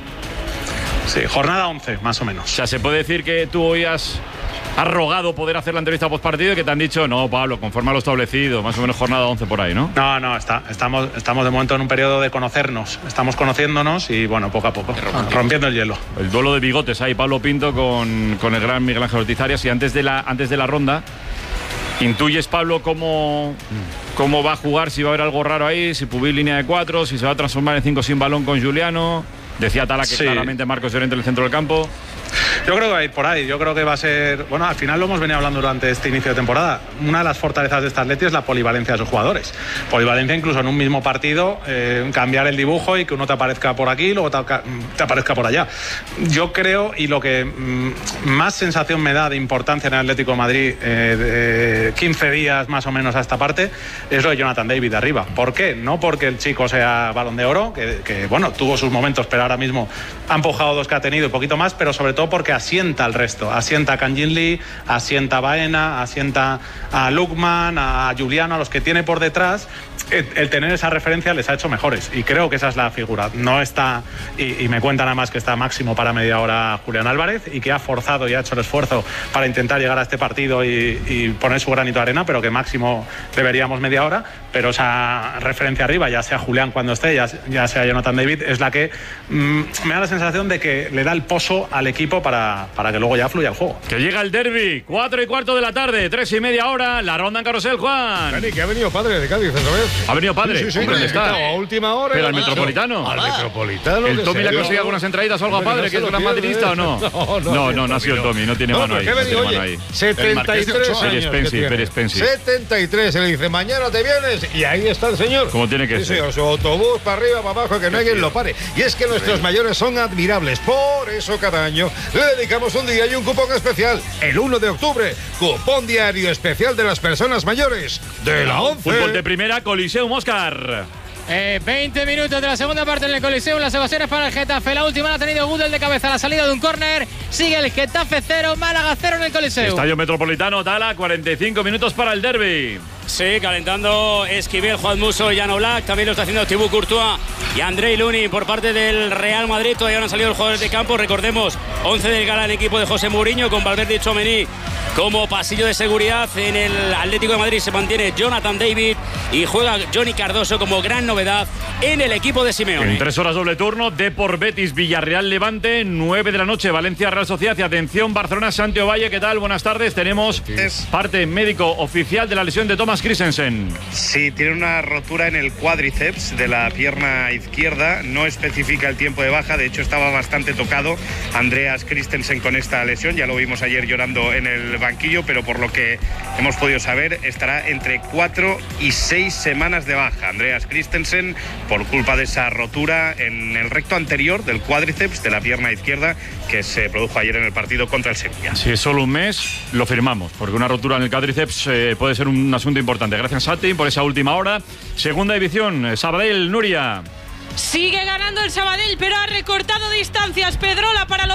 Sí, jornada once, más o menos. O sea, se puede decir que tú hoy has. Has rogado poder hacer la entrevista post partido y que te han dicho, no, Pablo, conforme a lo establecido, más o menos jornada once por ahí, ¿no? No, no, está, estamos, estamos de momento en un periodo de conocernos. Estamos conociéndonos y, bueno, poco a poco, rompiendo el hielo. El duelo de bigotes ahí, Pablo Pinto con, con el gran Miguel Ángel Ortizarias. Y antes de la, antes de la ronda, ¿intuyes, Pablo, cómo, cómo va a jugar? Si va a haber algo raro ahí, si Pubil línea de cuatro, si se va a transformar en cinco sin balón con Juliano. Decía Tala que sí. Claramente Marcos Llorente en el centro del campo. Yo creo que va a ir por ahí, yo creo que va a ser... Bueno, al final lo hemos venido hablando durante este inicio de temporada. Una de las fortalezas de este Atleti es la polivalencia de sus jugadores. Polivalencia incluso en un mismo partido, eh, cambiar el dibujo y que uno te aparezca por aquí y luego te, te aparezca por allá. Yo creo, y lo que mm, más sensación me da de importancia en el Atlético de Madrid, eh, de quince días más o menos a esta parte, es lo de Jonathan David de arriba. ¿Por qué? No porque el chico sea Balón de Oro, que, que bueno, tuvo sus momentos, pero ahora mismo ha empujado dos que ha tenido y poquito más, pero sobre todo porque asienta al resto, asienta a Kang-in Lee, asienta a Baena, asienta a Lukman, a Juliano, a los que tiene por detrás. El, el tener esa referencia les ha hecho mejores y creo que esa es la figura. No está, y, y me cuentan además que está máximo para media hora Julián Álvarez y que ha forzado y ha hecho el esfuerzo para intentar llegar a este partido y, y poner su granito de arena, pero que máximo deberíamos media hora. Pero esa referencia arriba, ya sea Julián cuando esté, ya, ya sea Jonathan David, es la que mmm, me da la sensación de que le da el pozo al equipo para, para que luego ya fluya el juego. Que llega el derbi, cuatro y cuarto de la tarde, tres y media hora, la ronda en carrusel, Juan. Dani, que ha venido padre de Cádiz otra vez. ¿Ha venido padre? Sí, sí, sí. ¿Dónde está? A última hora. Pero al Metropolitano. Al Metropolitano. ¿El Tommy le ha conseguido algunas entraditas o algo a padre, que es gran madridista o no? No, no, no, no ha sido el Tommy, no tiene mano ahí. No tiene mano ahí. setenta y tres años. Pérez Spensi. setenta y tres, se le dice, mañana te vienes y ahí está el señor. Como tiene que sí, ser. Sí, su autobús para arriba, para abajo, que no hay quien lo pare. Y es que nuestros mayores son admirables. Por eso cada año le dedicamos un día y un cupón especial. El uno de octubre, cupón diario especial de las personas mayores de la once. Fútbol de primera, Coliseum, Óscar. Eh, veinte minutos de la segunda parte en el Coliseo. Las ocasiones para el Getafe. La última la ha tenido Gudel de cabeza a la salida de un córner. Sigue el Getafe cero, Málaga cero en el Coliseo. Estadio Metropolitano, Tala, cuarenta y cinco minutos para el derbi. Sí, calentando Esquivel, Juan Musso y Jan Black. También lo está haciendo Thibaut Courtois y Andrei Lunin por parte del Real Madrid. Todavía no han salido los jugadores de campo. Recordemos, once del Gala en equipo de José Mourinho, con Valverde y Tchouaméni como pasillo de seguridad. En el Atlético de Madrid se mantiene Jonathan David y juega Johnny Cardoso como gran novedad en el equipo de Simeone. En tres horas doble turno, Depor Betis, Villarreal Levante, nueve de la noche, Valencia Real Sociedad. Y atención, Barcelona Santiago Valle. ¿Qué tal? Buenas tardes. Tenemos parte médico oficial de la lesión de Thomas Christensen. Sí, tiene una rotura en el cuádriceps de la pierna izquierda. No especifica el tiempo de baja. De hecho, estaba bastante tocado Andreas Christensen con esta lesión. Ya lo vimos ayer llorando en el banquillo, pero por lo que hemos podido saber, estará entre cuatro y seis semanas de baja Andreas Christensen por culpa de esa rotura en el recto anterior del cuádriceps de la pierna izquierda que se produjo ayer en el partido contra el Sevilla. Si es solo un mes, lo firmamos, porque una rotura en el cuádriceps eh, puede ser un asunto importante. Gracias, Sati, por esa última hora. Segunda división, Sabadell, Nuria. Sigue ganando el Sabadell, pero ha recortado distancias. Pedrola para el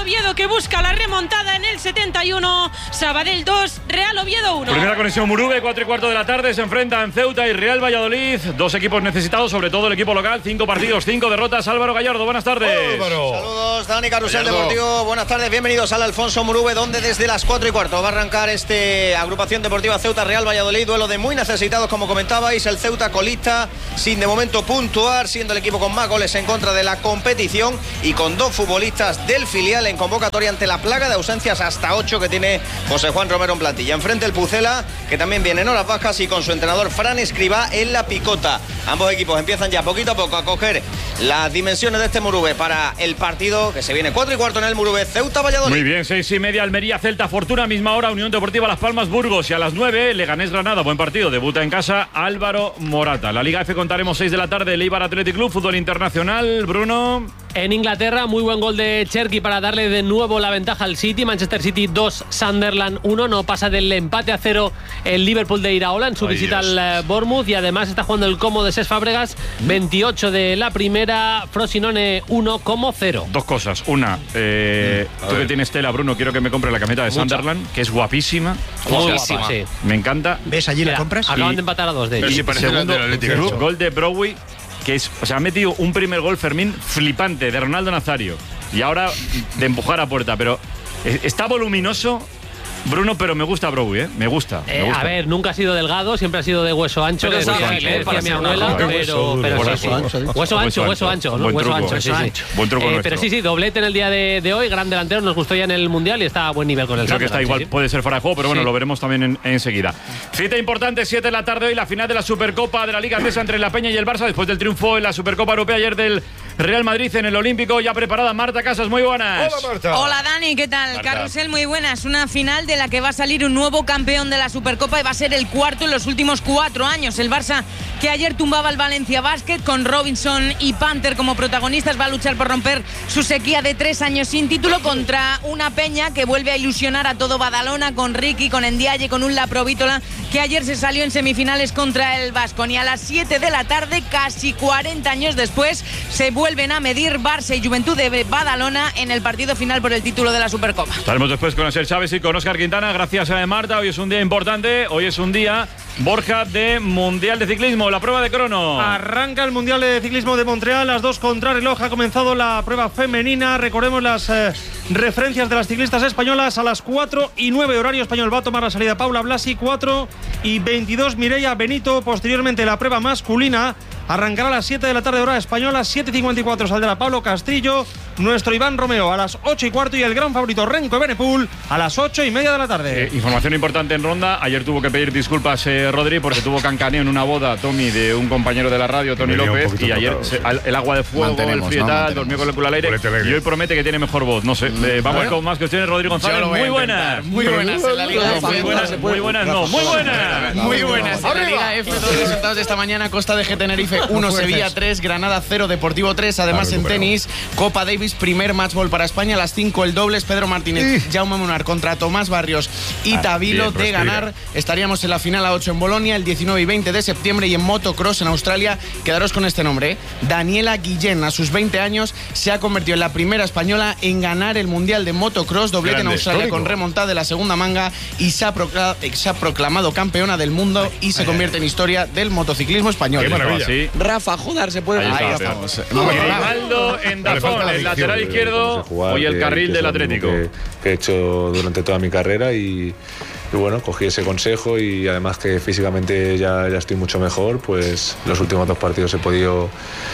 Oviedo que busca la remontada en el setenta y uno. Sabadell dos, Real Oviedo uno. Primera conexión Muruve, cuatro y cuarto de la tarde. Se enfrentan Ceuta y Real Valladolid. Dos equipos necesitados, sobre todo el equipo local. Cinco partidos, cinco derrotas. Álvaro Gallardo, buenas tardes. Álvaro. Saludos, Dani Carrusel Deportivo. Buenas tardes, bienvenidos al Alfonso Muruve, donde desde las cuatro y cuarto va a arrancar este agrupación deportiva Ceuta Real Valladolid. Duelo de muy necesitados, como comentabais. El Ceuta colista, sin de momento puntuar, siendo el equipo con más goles en contra de la competición y con dos futbolistas del filial en convocatoria ante la plaga de ausencias hasta ocho que tiene José Juan Romero en plantilla. Enfrente el Pucela, que también viene en horas bajas, y con su entrenador Fran Escribá en la picota. Ambos equipos empiezan ya poquito a poco a coger las dimensiones de este Muruve para el partido que se viene cuatro y cuarto en el Muruve, Ceuta Valladolid. Muy bien, seis y media, Almería, Celta, Fortuna, misma hora, Unión Deportiva Las Palmas, Burgos, y a las nueve, Leganés Granada, buen partido, debuta en casa Álvaro Morata. La Liga F contaremos seis de la tarde, el Eibar Athletic Club, fútbol internacional, Bruno. En Inglaterra, muy buen gol de Cherki para darle de nuevo la ventaja al City. Manchester City dos, Sunderland uno. No pasa del empate a cero el Liverpool de Iraola en su Ay, visita Dios. al Bournemouth. Y además está jugando el Como de Cesc Fábregas, veintiocho de la primera, Frosinone uno como cero. Dos cosas. Una, eh, Mm, tú ver. que tienes tela, Bruno, quiero que me compre la camiseta de Mucha. Sunderland, que es guapísima. Muy guapa, sí. Me encanta. ¿Ves allí la Mira, compras? acaban Y- de empatar a dos de Y ellos. sí, parece la segundo, del Athletic Club. gol de Broadway, que es, o sea, ha metido un primer gol Fermín flipante de Ronaldo Nazario. Y ahora de empujar a puerta, pero eh, está voluminoso Bruno, pero me gusta Broadway, ¿eh? Me gusta. me Eh, gusta. a ver, nunca ha sido delgado, siempre ha sido de hueso ancho. Pero que es decía ágil, mi- ¿eh? decía Para mi ser abuela, una- pero, Hueso pero duro, sí, hueso sí. ancho, Hueso hueso ancho, ancho. hueso ancho, no Buen hueso truco, ancho. hueso sí, sí. ancho. Buen truco Eh, nuestro. pero sí, sí, doblete en el día de, de hoy, gran delantero, nos gustó ya en el Mundial y está a buen nivel con el Creo que está Sunderland, igual, sí, sí. puede ser fuera de juego, pero bueno, Sí. lo veremos también en- enseguida. Cita importante, siete de la tarde hoy, la final de la Supercopa de la Liga Andesa entre la Peña y el Barça, después del triunfo en la Supercopa Europea ayer del Real Madrid en el Olímpico. Ya preparada Marta Casas, muy buenas. Hola, Marta. Hola Dani, ¿qué tal? Marta. Carrusel, muy buenas. Una final de la que va a salir un nuevo campeón de la Supercopa y va a ser el cuarto en los últimos cuatro años. El Barça, que ayer tumbaba al Valencia Basket con Robinson y Panther como protagonistas, va a luchar por romper su sequía de tres años sin título contra una Peña que vuelve a ilusionar a todo Badalona con Ricky, con Ndiaye, con un Laprovítola que ayer se salió en semifinales contra el Baskonia. Y a las siete de la tarde, casi cuarenta años después, se vuelven a medir Barça y Juventud de Badalona en el partido final por el título de la Supercopa. Estaremos después con Asier Chávez y con Óscar Quintana. Gracias a Marta. Hoy es un día importante. Hoy es un día, Borja, de Mundial de Ciclismo. La prueba de crono. Arranca el Mundial de Ciclismo de Montreal. Las dos contrarreloj. Ha comenzado la prueba femenina. Recordemos las eh, referencias de las ciclistas españolas. A las cuatro y nueve horario español va a tomar la salida Paula Blasi. cuatro y veintidós Mireia Benito. Posteriormente la prueba masculina arrancará a las siete de la tarde hora española. siete y cincuenta y cuatro saldrá Pablo Castrillo. Nuestro Iván Romeo a las ocho y cuarto y el gran favorito Renko Evenepoel a las ocho y media de la tarde. Eh, información importante en ronda. Ayer tuvo que pedir disculpas eh, Rodri porque tuvo cancaneo en una boda, Tommy, de un compañero de la radio, Tony venía un López. poquito Y ayer tocado, se- sí. al- el agua de fuego, el Mantenemos, frío y ¿no? tal, Mantenemos. dormía con el culo al aire. Culete alegre. Y hoy promete que tiene mejor voz. No sé. Eh, vamos Bueno. con más cuestiones. Rodrigo González, Yo lo voy a muy intentar. buenas. Muy buenas en la Liga F. Muy buenas, muy buenas, no, muy buenas. Muy buenas en la Arriba. Liga F. Todos los resultados de esta mañana: Costa de G Tenerife uno, Sevilla tres, Granada cero, Deportivo tres. Además, Ha en recuperado. tenis, Copa Davis, primer matchball para España. A las cinco, el dobles, Pedro Martínez, Jaume Munar contra Tomás Barrios y Ah, Tavilo. bien, De respira. ganar, estaríamos en la final a ocho en Bolonia, el diecinueve y veinte de septiembre. Y en motocross en Australia, quedaros con este nombre, ¿eh? Daniela Guillén, a sus veinte años, se ha convertido en la primera española en ganar el Mundial de Motocross, doblete Grande, en Australia histórico. con remontada de la segunda manga, y se ha, procla- se ha proclamado campeona del mundo y se convierte en historia del motociclismo español. Qué maravilla. Sí. Rafa Jodar se puede... Ahí está, Ahí pero- estamos. Grimaldo en Dazón, el lateral izquierdo, hoy el carril del Atlético. Que, que he hecho durante toda mi carrera y, y bueno, cogí ese consejo y además que físicamente ya, ya estoy mucho mejor, pues los últimos dos partidos he podido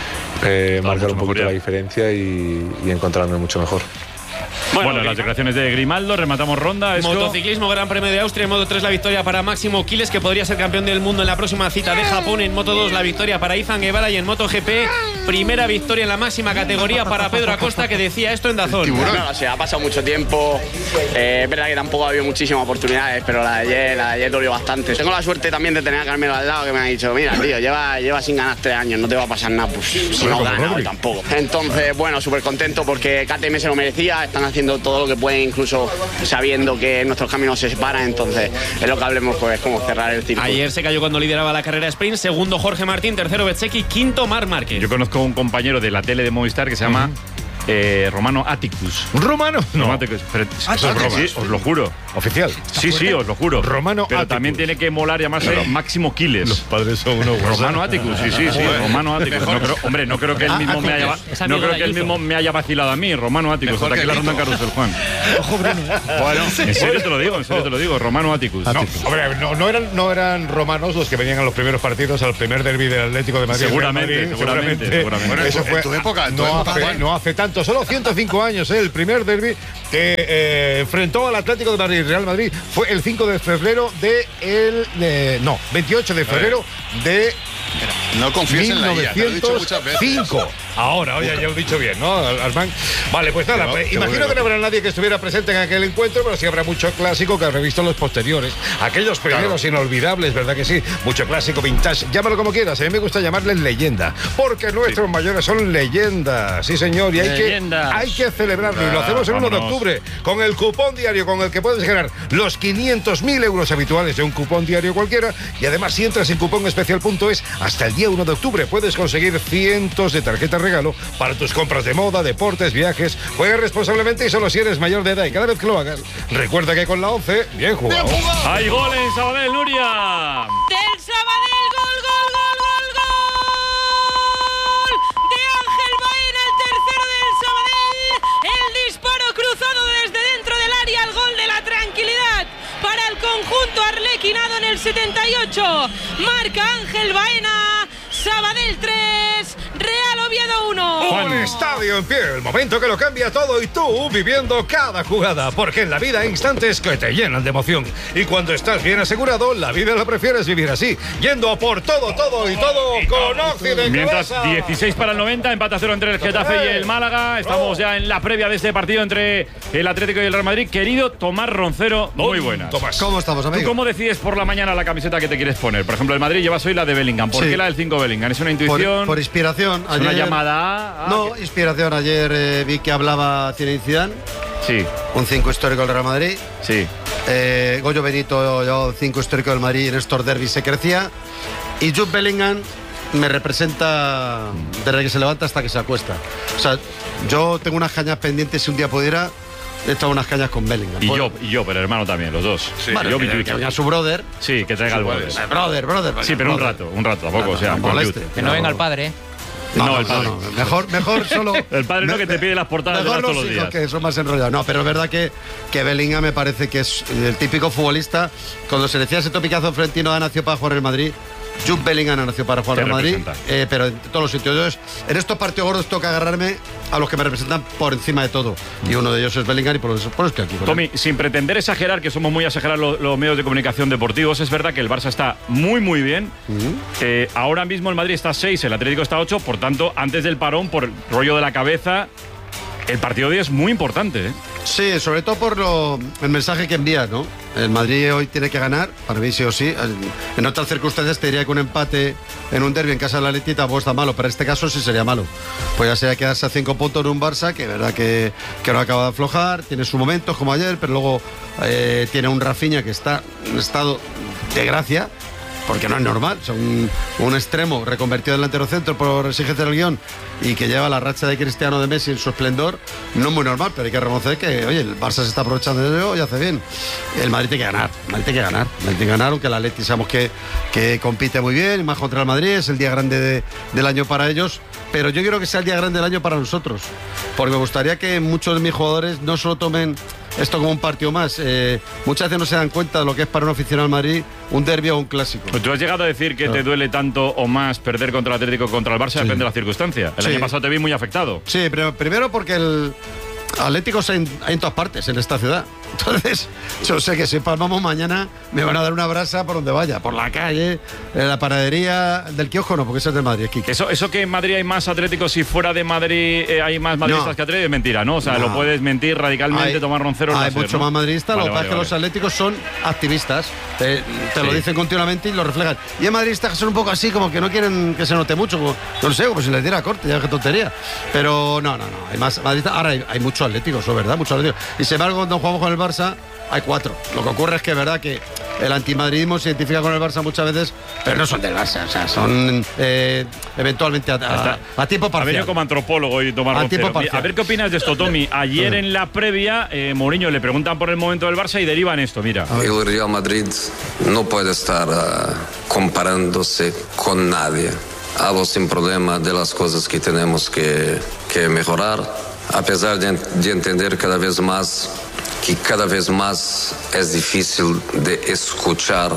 eh, Todo marcar mucho un mejor poquito ya. la diferencia y, y encontrarme mucho mejor. Bueno, las declaraciones de Grimaldo, rematamos ronda. Esco. Motociclismo, Gran Premio de Austria, en Moto tres la victoria para Máximo Quiles, que podría ser campeón del mundo en la próxima cita de Japón. En Moto dos la victoria para Izan Guevara y en MotoGP primera victoria en la máxima categoría para Pedro Acosta, que decía esto en Dazón. No, o sea, ha pasado mucho tiempo, eh, es verdad que tampoco ha habido muchísimas oportunidades, pero la de ayer, la de ayer dolió bastante. Tengo la suerte también de tener a Carmelo al lado, que me ha dicho, mira tío, lleva, lleva sin ganar tres años, no te va a pasar nada, pues si no gana hoy tampoco. Entonces, bueno, súper contento porque K T M se lo merecía, están haciendo todo lo que pueden, incluso sabiendo que nuestros caminos se separan, entonces es lo que hablemos, pues como cerrar el círculo. Ayer se cayó cuando lideraba la carrera sprint, segundo Jorge Martín, tercero Bezzecchi, quinto Marc Márquez. Yo conozco a un compañero de la tele de Movistar que se llama Eh, Romano Atticus. ¿Romano? No. Romano Atticus. Pero, Ah, eso es sí, broma, sí, sí, os lo juro. Oficial. Sí, sí, os lo juro. Romano Pero Atticus. también tiene que molar llamarse Claro. Máximo Quiles. Los padres son unos guasos. Romano Atticus, sí, sí, sí. Joder. Romano Atticus. No creo, hombre, no creo que él Ah, mismo me haya, Atticus. Es no amigo creo de que él Ayuso. mismo me haya vacilado a mí. Romano Atticus. Mejor Hasta que aquí la Guito. ronda en Carrusel, Juan. Bueno, en serio te lo digo, en serio te lo digo. Romano Atticus. No, hombre, no, no eran, no eran romanos los que venían a los primeros partidos, al primer derbi del Atlético de Madrid. Seguramente, Real Madrid, seguramente, seguramente. Bueno, eso En fue tu época, en tu no, época, hace, Juan. no hace tanto, solo ciento cinco años, ¿eh? El primer derbi que eh, enfrentó al Atlético de Madrid, Real Madrid, fue el cinco de febrero de el de, no, veintiocho de febrero de No confíes en la I A, te lo he dicho muchas veces. mil novecientos cinco. Ahora, oye, ya lo he dicho bien, ¿no, Arsman? Vale, pues nada, Qué pues, qué imagino bueno. que no habrá nadie que estuviera presente en aquel encuentro, pero sí habrá mucho clásico que habrá visto los posteriores. Aquellos primeros inolvidables, ¿verdad que sí? Mucho clásico, vintage, llámalo como quieras. A mí me gusta llamarles leyenda, porque nuestros mayores son leyendas, sí señor, y hay que, Leyendas. hay que celebrarlo. Y lo Ah, hacemos el uno de vámonos. octubre, con el cupón diario con el que puedes ganar los quinientos mil euros habituales de un cupón diario cualquiera. Y además, si entras en cupón especial punto es, hasta el día uno de octubre puedes conseguir cientos de tarjetas regalo para tus compras de moda, deportes, viajes. Juega responsablemente y solo si eres mayor de edad. Y cada vez que lo hagas, recuerda que con la once, bien jugado. ¡Hay gol en Sabadell, Nuria! Del Sabadell, gol, gol, gol, gol, gol de Ángel Baena, el tercero del Sabadell. El disparo cruzado desde dentro del área, el gol de la tranquilidad para el conjunto arlequinado en el setenta y ocho. Marca Ángel Baena, Sabadell tres, Real Oviedo uno. Un estadio en pie, el momento que lo cambia todo y tú viviendo cada jugada, porque en la vida hay instantes que te llenan de emoción y cuando estás bien asegurado, la vida la prefieres vivir así, yendo a por todo, todo y todo con Occidente. Mientras dieciséis para el noventa, empate a cero entre el Getafe y el Málaga. Estamos ya en la previa de este partido entre el Atlético y el Real Madrid. Querido Tomás Roncero, muy buenas. Tomás. ¿Cómo estamos, ¿Tú amigo? cómo decides por la mañana la camiseta que te quieres poner? Por ejemplo, el Madrid llevas hoy la de Bellingham. ¿Por Sí. qué la del cinco Bellingham? ¿Es una Por, intuición? por inspiración. ¿Es una Ayer- llamada? Ah, No, inspiración. Ayer eh, vi que hablaba Zinedine Zidane, Sí, un cinco histórico del Real Madrid. sí. Eh, Goyo Benito, yo, cinco histórico del Madrid, en estos derbis se crecía. Y Jude Bellingham me representa desde que se levanta hasta que se acuesta. O sea, yo tengo unas cañas pendientes, si un día pudiera, he echado unas cañas con Bellingham. Y Bueno, yo, y yo, pero hermano también, los dos. Sí, Bueno, yo, que- yo- que venga su brother. Sí, que traiga el brother. Eh, brother, brother. Sí, pero un brother. rato, un rato, tampoco. No, o sea, no con moleste. Jude. Que no venga el padre, ¿eh? No, No, no, el padre. no, no. Mejor, mejor solo. El padre no, que te pide las portadas de Mejor las todos los los hijos días. que son más enrollados. No, pero es verdad que, que Bellingham me parece que es el típico futbolista. Cuando se decía ese topicazo Florentino ha nacido para jugar en el Madrid, Jude Bellingham ha nacido para jugar Te en el Madrid, representa. eh, pero en todos los sitios. Entonces, en estos partidos gordos tengo que agarrarme a los que me representan por encima de todo. Y uno de ellos es Bellingham y por eso, por eso estoy aquí. con él. Tommy, sin pretender exagerar, que somos muy exagerados los, los medios de comunicación deportivos, es verdad que el Barça está muy, muy bien. Eh, ahora mismo el Madrid está seis, el Atlético está ocho, por tanto, antes del parón, por rollo de la cabeza, el partido de hoy es muy importante. ¿eh? Sí, sobre todo por lo, el mensaje que envía, ¿no? El Madrid hoy tiene que ganar, para mí sí o sí. En otras circunstancias te diría que un empate en un derbi en casa de la Atleti tampoco está malo, pero en este caso sí sería malo. Pues ya sería quedarse a cinco puntos en un Barça que verdad que, que no acaba de aflojar, tiene sus momentos como ayer, pero luego eh, tiene un Rafinha que está en estado de gracia. Porque no es normal, son un, un extremo reconvertido en delantero centro por exigencia del guión y que lleva la racha de Cristiano de Messi en su esplendor, no es muy normal, pero hay que reconocer que, oye, el Barça se está aprovechando de ello y hace bien. El Madrid tiene que ganar, el Madrid tiene que ganar, el Madrid tiene que ganar, aunque el Atleti sabemos que, que compite muy bien, y más contra el Madrid, es el día grande de- del año para ellos, pero yo quiero que sea el día grande del año para nosotros, porque me gustaría que muchos de mis jugadores no solo tomen esto como un partido más, eh, muchas veces no se dan cuenta de lo que es para un aficionado al Madrid un derbi o un clásico. Pues tú has llegado a decir que te duele tanto o más perder contra el Atlético que contra el Barça, depende de la circunstancia. El Sí. año pasado te vi muy afectado. Sí, pero primero porque el Atlético hay en, hay en todas partes en esta ciudad. Entonces, yo sé que si palmamos mañana me van a dar una brasa por donde vaya, por la calle, en la panadería del kiosco, no, porque eso es de Madrid, Kike. Eso, eso que en Madrid hay más Atléticos y fuera de Madrid eh, hay más madridistas No. que Atléticos es mentira, ¿no? O sea, No. lo puedes mentir radicalmente, Hay- tomar Roncero. Hay láser, mucho ¿no? más madridistas, Vale, lo que pasa vale, es que los vale. atléticos son activistas, te, te lo Sí. dicen continuamente y lo reflejan. Y hay madridistas que son un poco así, como que no quieren que se note mucho, como, no lo sé, como si les diera corte, ya qué tontería. Pero no, no, no, hay más madridistas. Ahora hay, hay mucho Atlético, eso es verdad, mucho Atlético. Y sin embargo, cuando jugamos con el Barça, hay cuatro. Lo que ocurre es que es verdad que el antimadridismo se identifica con el Barça muchas veces, pero no son del Barça, o sea, son eh, eventualmente a, a, a tiempo parcial. Ha venido como antropólogo y Tomás Roncero. A ver qué opinas de esto, Tommy. Ayer en la previa, eh, Mourinho le preguntan por el momento del Barça y derivan esto, mira. El Real Madrid no puede estar uh, comparándose con nadie. Hablo sin problema de las cosas que tenemos que, que mejorar, a pesar de, de entender cada vez más que cada vez más es difícil de escuchar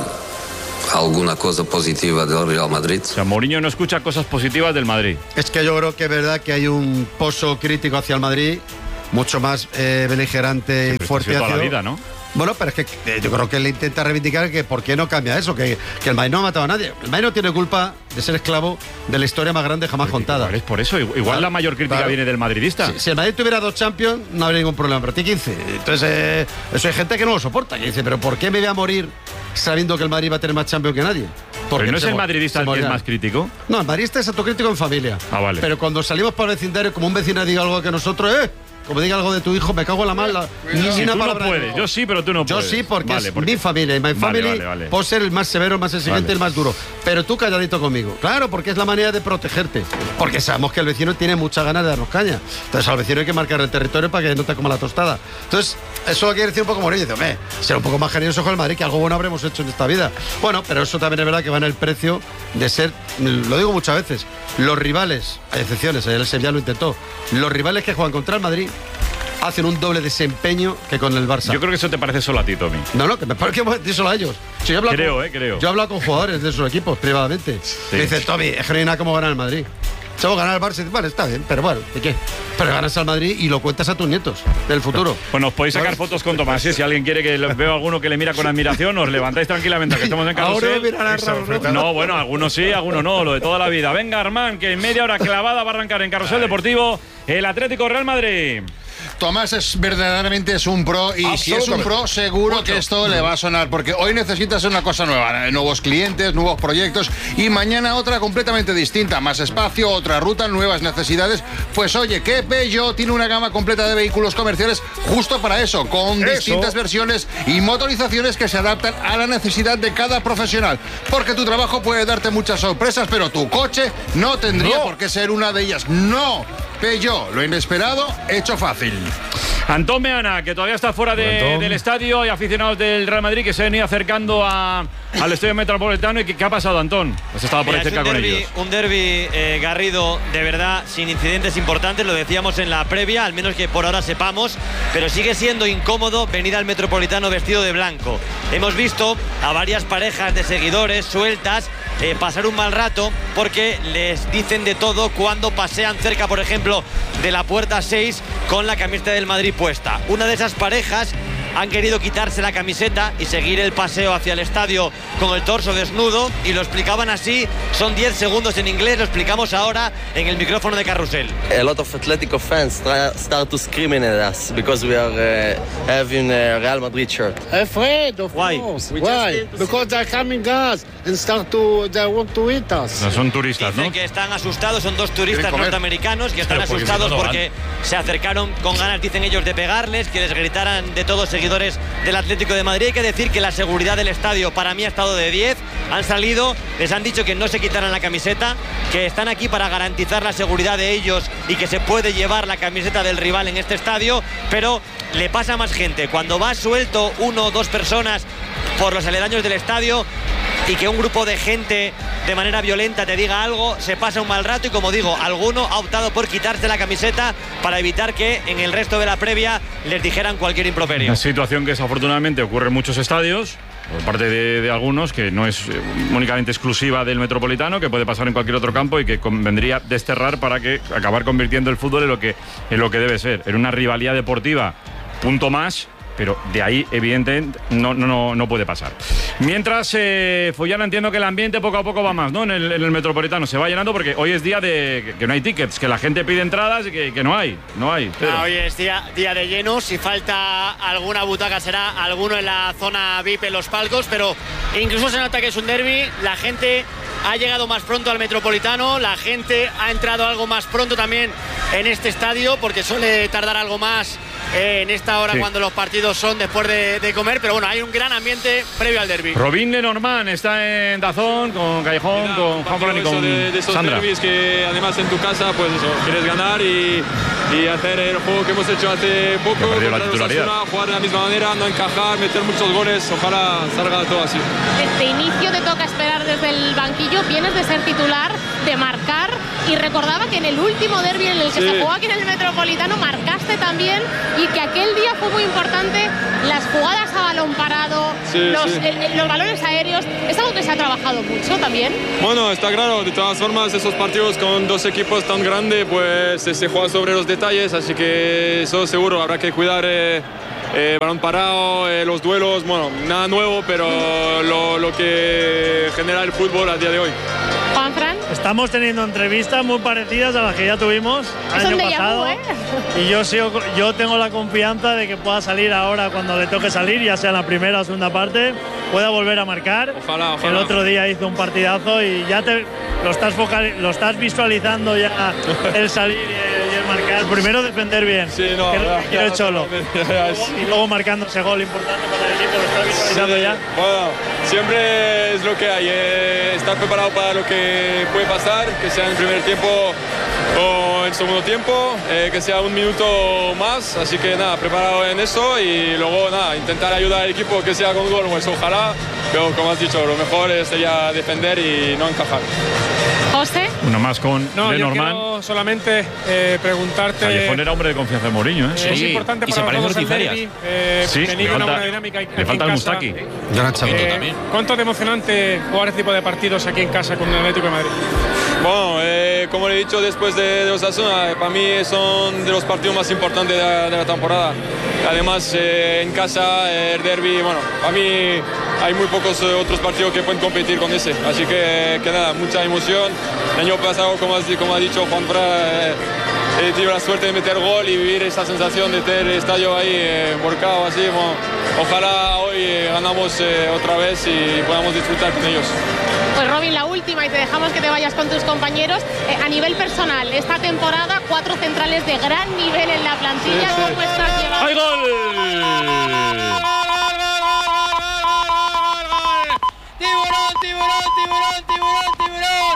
alguna cosa positiva del Real Madrid. O sea, Mourinho no escucha cosas positivas del Madrid. Es que yo creo que es verdad que hay un pozo crítico hacia el Madrid, mucho más eh, beligerante y fuerte hacia toda la vida, ¿no? Bueno, pero es que eh, yo creo que él intenta reivindicar que por qué no cambia eso, que, que el Madrid no ha matado a nadie. El Madrid no tiene culpa de ser esclavo de la historia más grande jamás contada. Igual es por eso, igual claro, la mayor crítica claro. viene del madridista. Si, si el Madrid tuviera dos Champions, no habría ningún problema, pero tiene quince. Entonces, eh, eso hay gente que no lo soporta, que dice, pero ¿por qué me voy a morir sabiendo que el Madrid va a tener más Champions que nadie? ¿Pero no es el madridista el que es más crítico? No, el madridista es autocrítico en familia. Ah, vale. Pero cuando salimos para el vecindario, como un vecino diga algo que nosotros, ¡eh! Como diga algo de tu hijo, me cago en la mala. Ni si una tú palabra no puedes, yo sí, pero tú no yo puedes. Yo sí, porque vale, es porque... mi familia. Y my family, vale, vale, vale. puedo ser el más severo, el más exigente, vale. el más duro. Pero tú calladito conmigo. Claro, porque es la manera de protegerte. Porque sabemos que el vecino tiene muchas ganas de darnos caña. Entonces al vecino hay que marcar el territorio para que no te coma la tostada. Entonces, eso quiere decir un poco Mourinho. Dice, hombre, ser un poco más generoso con el Madrid, que algo bueno habremos hecho en esta vida. Bueno, pero eso también es verdad que va en el precio de ser, lo digo muchas veces, los rivales, hay excepciones, el Sevilla lo intentó, los rivales que juegan contra el Madrid hacen un doble desempeño que con el Barça. Yo creo que eso te parece solo a ti, Tommy. No, no, que me parece que me solo a ellos. Si yo creo, con, eh, creo. Yo he hablado con jugadores de sus equipos privadamente. Sí. Me dice, Tommy, es que no hay nada como ganar el Madrid. Solo ganar el Barça, vale, está bien, pero bueno, ¿de qué? Pero ganas al Madrid y lo cuentas a tus nietos del futuro. Pues nos podéis sacar fotos con Tomás, ¿eh? Si alguien quiere que veo alguno que le mira con admiración, os levantáis tranquilamente, que estamos en Carrusel. Ahora no, bueno, algunos sí, algunos no, lo de toda la vida. Venga, Armán, que en media hora clavada va a arrancar en Carrusel Deportivo el Atlético Real Madrid. Tomás es verdaderamente es un pro y si es un pro seguro Mucho. que esto le va a sonar porque hoy necesitas una cosa nueva, nuevos clientes, nuevos proyectos y mañana otra completamente distinta, más espacio, otra ruta, nuevas necesidades. Pues oye, que Peugeot tiene una gama completa de vehículos comerciales justo para eso, con eso. distintas versiones y motorizaciones que se adaptan a la necesidad de cada profesional, porque tu trabajo puede darte muchas sorpresas, pero tu coche no tendría no. por qué ser una de ellas. No. Peugeot, lo inesperado, hecho fácil. Antón Meana, que todavía está fuera de, del estadio, y aficionados del Real Madrid que se han ido acercando a, al estadio metropolitano. ¿Y qué, qué ha pasado, Antón? Has estado por ahí cerca con ellos. Un derbi, eh, Garrido, de verdad, sin incidentes importantes, lo decíamos en la previa, al menos que por ahora sepamos, pero sigue siendo incómodo venir al metropolitano vestido de blanco. Hemos visto a varias parejas de seguidores sueltas eh, pasar un mal rato porque les dicen de todo cuando pasean cerca, por ejemplo, de la puerta seis con la camiseta del Madrid puesta. Una de esas parejas han querido quitarse la camiseta y seguir el paseo hacia el estadio con el torso desnudo, y lo explicaban así. Son diez segundos en inglés, lo explicamos ahora en el micrófono de Carrusel. A lot of Atletico fans try, start to screaming at us because we are uh, having a Real Madrid shirt. Afraid, of Why? course. Why? Because they're coming us and start to they want to eat us. No son turistas, Dicen ¿no? que están asustados, son dos turistas norteamericanos que están Pero asustados porque se acercaron con ganas, dicen ellos, de pegarles, que les gritaran de todo seguidores del Atlético de Madrid. Hay que decir que la seguridad del estadio para mí ha estado de diez. Han salido, les han dicho que no se quitaran la camiseta, que están aquí para garantizar la seguridad de ellos y que se puede llevar la camiseta del rival en este estadio, pero le pasa a más gente. Cuando va suelto uno o dos personas por los aledaños del estadio y que un grupo de gente de manera violenta te diga algo, se pasa un mal rato, y como digo, alguno ha optado por quitarse la camiseta para evitar que en el resto de la previa les dijeran cualquier improperio. Una situación que desafortunadamente ocurre en muchos estadios por parte de, de algunos, que no es únicamente exclusiva del Metropolitano, que puede pasar en cualquier otro campo y que convendría desterrar para que acabar convirtiendo el fútbol en lo que, en lo que debe ser, en una rivalidad deportiva, punto más. Pero de ahí, evidentemente, no, no, no puede pasar. Mientras, eh, Fullana, entiendo que el ambiente poco a poco va más, ¿no? En el, en el Metropolitano se va llenando porque hoy es día de que, que no hay tickets, que la gente pide entradas y que, que no hay, no hay. No, hoy es día, día de lleno. Si falta alguna butaca será alguno en la zona V I P, en los palcos, pero incluso se nota que es un derbi. La gente ha llegado más pronto al Metropolitano, la gente ha entrado algo más pronto también en este estadio, porque suele tardar algo más eh, en esta hora sí. cuando los partidos son después de, de comer, pero bueno, hay un gran ambiente previo al derbi. Robin Lenormand está en Dazón con Callejón, Mira, con Juan Fran y con de, de esos Sandra. Derbis que además en tu casa, pues eso, quieres ganar y, y hacer el juego que hemos hecho hace poco, la titularidad. Jugar de la misma manera, no encajar, meter muchos goles, ojalá salga todo así. Desde inicio te toca esperar desde el banquillo, vienes de ser titular, de marcar, y recordaba que en el último derbi en el que sí. se jugó aquí en el Metropolitano marcaste también, y que aquel día fue muy importante las jugadas a balón parado, sí, los, sí. El, los balones aéreos, es algo que se ha trabajado mucho también. Bueno, está claro, de todas formas esos partidos con dos equipos tan grandes pues se juega sobre los detalles, así que eso seguro, habrá que cuidar eh, eh, balón parado, eh, los duelos, bueno, nada nuevo, pero lo, lo que genera el fútbol a día de hoy. Juan Fran. Estamos teniendo entrevistas muy parecidas a las que ya tuvimos el año pasado. Vu, ¿eh? Y yo, sigo, yo tengo la confianza de que pueda salir ahora cuando le toque salir, ya sea en la primera o segunda parte, pueda volver a marcar. Ojalá, ojalá. El otro día hizo un partidazo y ya te lo estás, focal, lo estás visualizando ya el salir y el, y el marcar. Primero defender bien, sí, no, que es lo que quiere no, Cholo. Ya, ya, ya, y luego marcando ese gol importante para el equipo, lo estás visualizando sí, ya. Bueno, siempre es lo que hay, eh, estar preparado para lo que puede pasar, que sea en el primer tiempo o en segundo tiempo, eh, que sea un minuto más, así que nada, preparado en eso y luego nada, intentar ayudar al equipo que sea con gol, pues ojalá, pero como has dicho, lo mejor sería defender y no encajar. José. Uno más con no, Lenormand. Yo quiero solamente eh, preguntarte. Callejón era hombre de confianza de Mourinho, ¿eh? Eh, sí, es importante y para se parece los dos el derbi, eh, sí, venir le una falta, buena dinámica. le falta el Mustaki. Eh, ¿Cuánto de emocionante jugar este tipo de partidos aquí en casa con el Atlético de Madrid? Bueno, eh, como le he dicho después de, de Osasuna, para mí son de los partidos más importantes de la, de la temporada. Además, eh, en casa, el derbi, bueno, para mí hay muy pocos eh, otros partidos que pueden competir con ese. Así que, que nada, mucha emoción. El año pasado, como, has, como ha dicho Juan Fran, eh, eh, tuve la suerte de meter gol y vivir esa sensación de tener el estadio ahí eh, volcado así. Bueno, ojalá hoy eh, ganamos eh, otra vez y podamos disfrutar con ellos. Pues Robin, la última y te dejamos que te vayas con tus compañeros. Eh, a nivel personal, esta temporada cuatro centrales de gran nivel en la plantilla. Sí, sí. ¿Cómo estás llevando? ¡Hay gol! ¡Tiburón, tiburón, tiburón, tiburón, tiburón!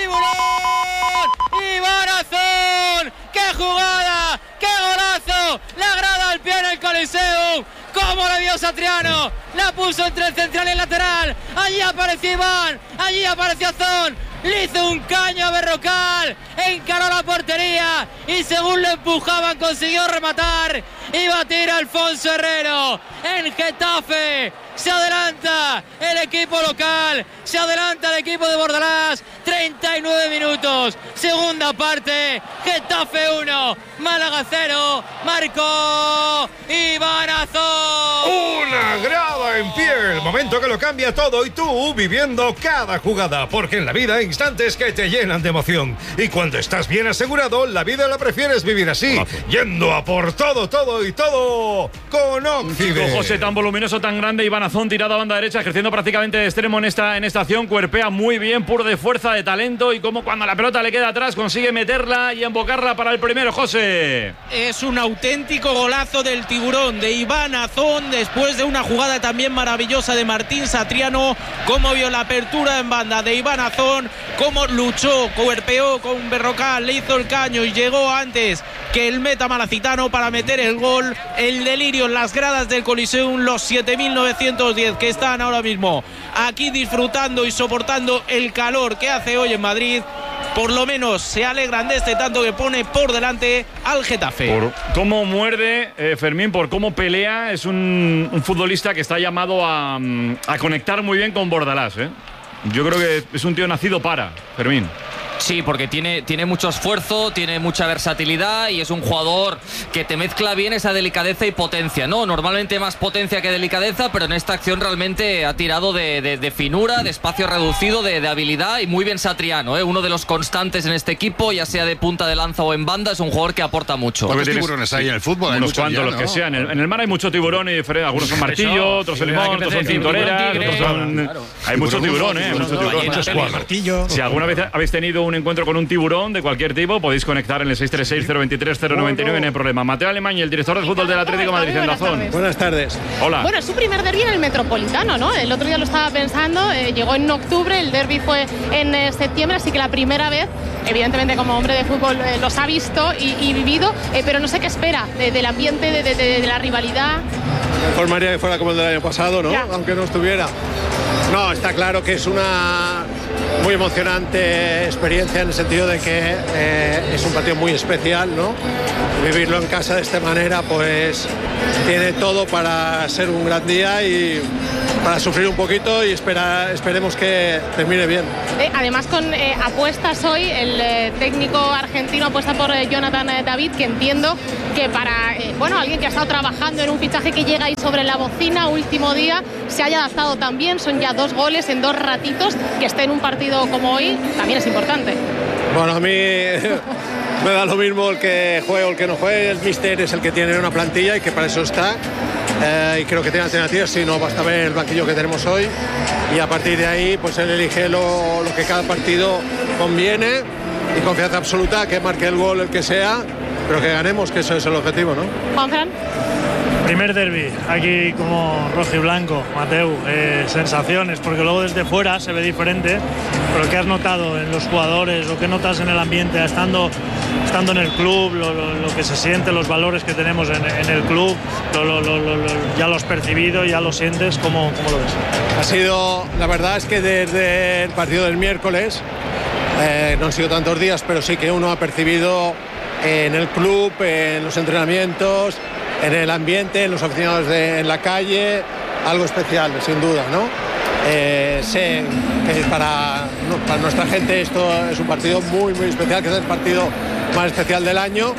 ¡Tiburón! ¡Iván Azón! ¡Qué jugada! ¡Qué golazo! La grada al pie en el Coliseum. ¡Cómo le dio Satriano! La puso entre el central y el lateral. Allí apareció Iván. Allí apareció Azón. Le hizo un caño a Berrocal. Encaró la portería. Y según le empujaban consiguió rematar. Y batir a Alfonso Herrero. En Getafe. Se adelanta el equipo local. Se adelanta el equipo de Bordalás. treinta y nueve minutos. Segunda parte. Getafe uno. Málaga cero. Marcó Iván Azón. Una grada en pie. El momento que lo cambia todo. Y tú viviendo cada jugada. Porque en la vida hay instantes que te llenan de emoción. Y cuando estás bien asegurado, la vida la prefieres vivir así. Yendo a por todo, todo y todo con Oxide. José, tan voluminoso, tan grande, Iván Azón tirado a banda derecha, ejerciendo prácticamente de extremo en esta, en esta acción. Cuerpea muy bien, puro de fuerza, de talento, y como cuando la pelota le queda atrás consigue meterla y embocarla para el primero. José. Es un auténtico golazo del tiburón de Iván Azón, después de una jugada también maravillosa de Martín Satriano. Cómo vio la apertura en banda de Iván Azón, cómo luchó, cuerpeó con Berrocal, le hizo el caño y llegó antes que el meta malacitano para meter el gol. El delirio en las gradas del Coliseum, los siete mil novecientos diez que están ahora mismo aquí disfrutando y soportando el calor que hace hoy en Madrid. Por lo menos se alegran de este tanto que pone por delante al Getafe. Por cómo muerde eh, Fermín, por cómo pelea, es un, un futbolista que está llamado a, a conectar muy bien con Bordalás, ¿eh? Yo creo que es un tío nacido para, Fermín. Sí, porque tiene, tiene mucho esfuerzo, tiene mucha versatilidad y es un jugador que te mezcla bien esa delicadeza y potencia, ¿no? Normalmente más potencia que delicadeza, pero en esta acción realmente ha tirado de, de, de finura, de espacio reducido, de, de habilidad, y muy bien Satriano, ¿eh? Uno de los constantes en este equipo, ya sea de punta de lanza o en banda, es un jugador que aporta mucho. ¿Cuántos tiburones hay en el fútbol? Unos cuantos, los que sean. En el, en el mar hay mucho tiburón y algunos son martillo, otros son limón, otros son cintoreras, otros son... Hay mucho tiburón, ¿eh? Mucho tiburón. Martillo. Si alguna vez habéis tenido un encuentro con un tiburón de cualquier tipo, podéis conectar en el seis tres seis, cero dos tres, cero nueve nueve, no hay problema. Mateo Alemán, el director de fútbol del Atlético de Madrid en Dazón. Buenas tardes. Hola. Bueno, es su primer derbi en el Metropolitano, ¿no? El otro día lo estaba pensando, eh, llegó en octubre, el derbi fue en eh, septiembre, así que la primera vez, evidentemente como hombre de fútbol eh, los ha visto y, y vivido, eh, pero no sé qué espera de, del ambiente, de, de, de, de la rivalidad. Formaría que fuera como el del año pasado, ¿no? Ya. Aunque no estuviera. No, está claro que es una muy emocionante experiencia en el sentido de que eh, es un partido muy especial, ¿no? Vivirlo en casa de esta manera, pues tiene todo para ser un gran día y para sufrir un poquito y espera, esperemos que termine bien. Eh, además con eh, apuestas hoy, el eh, técnico argentino apuesta por eh, Jonathan eh, David, que entiendo que para eh, bueno, alguien que ha estado trabajando en un fichaje que llega ahí sobre la bocina último día, se haya adaptado también, son ya dos goles en dos ratitos, que esté en un partido como hoy también es importante. Bueno, a mí me da lo mismo el que juegue o el que no juegue, el míster es el que tiene una plantilla y que para eso está. Eh, y creo que tiene alternativas, si no basta ver el banquillo que tenemos hoy y a partir de ahí pues él elige lo, lo que cada partido conviene y confianza absoluta que marque el gol el que sea, pero que ganemos, que eso es el objetivo, ¿no? Juanfran. Primer derbi, aquí como rojo y blanco, Mateu, eh, sensaciones, porque luego desde fuera se ve diferente, pero ¿qué has notado en los jugadores o qué notas en el ambiente, estando, estando en el club, lo, lo, lo que se siente, los valores que tenemos en, en el club, lo, lo, lo, lo, ya lo has percibido, ya lo sientes, ¿cómo, cómo lo ves? Ha sido, la verdad es que desde el partido del miércoles, eh, no han sido tantos días, pero sí que uno ha percibido en el club, en los entrenamientos, en el ambiente, en los aficionados de, en la calle, algo especial, sin duda, ¿no? Eh, sé que para, no, para nuestra gente esto es un partido muy, muy especial, que es el partido más especial del año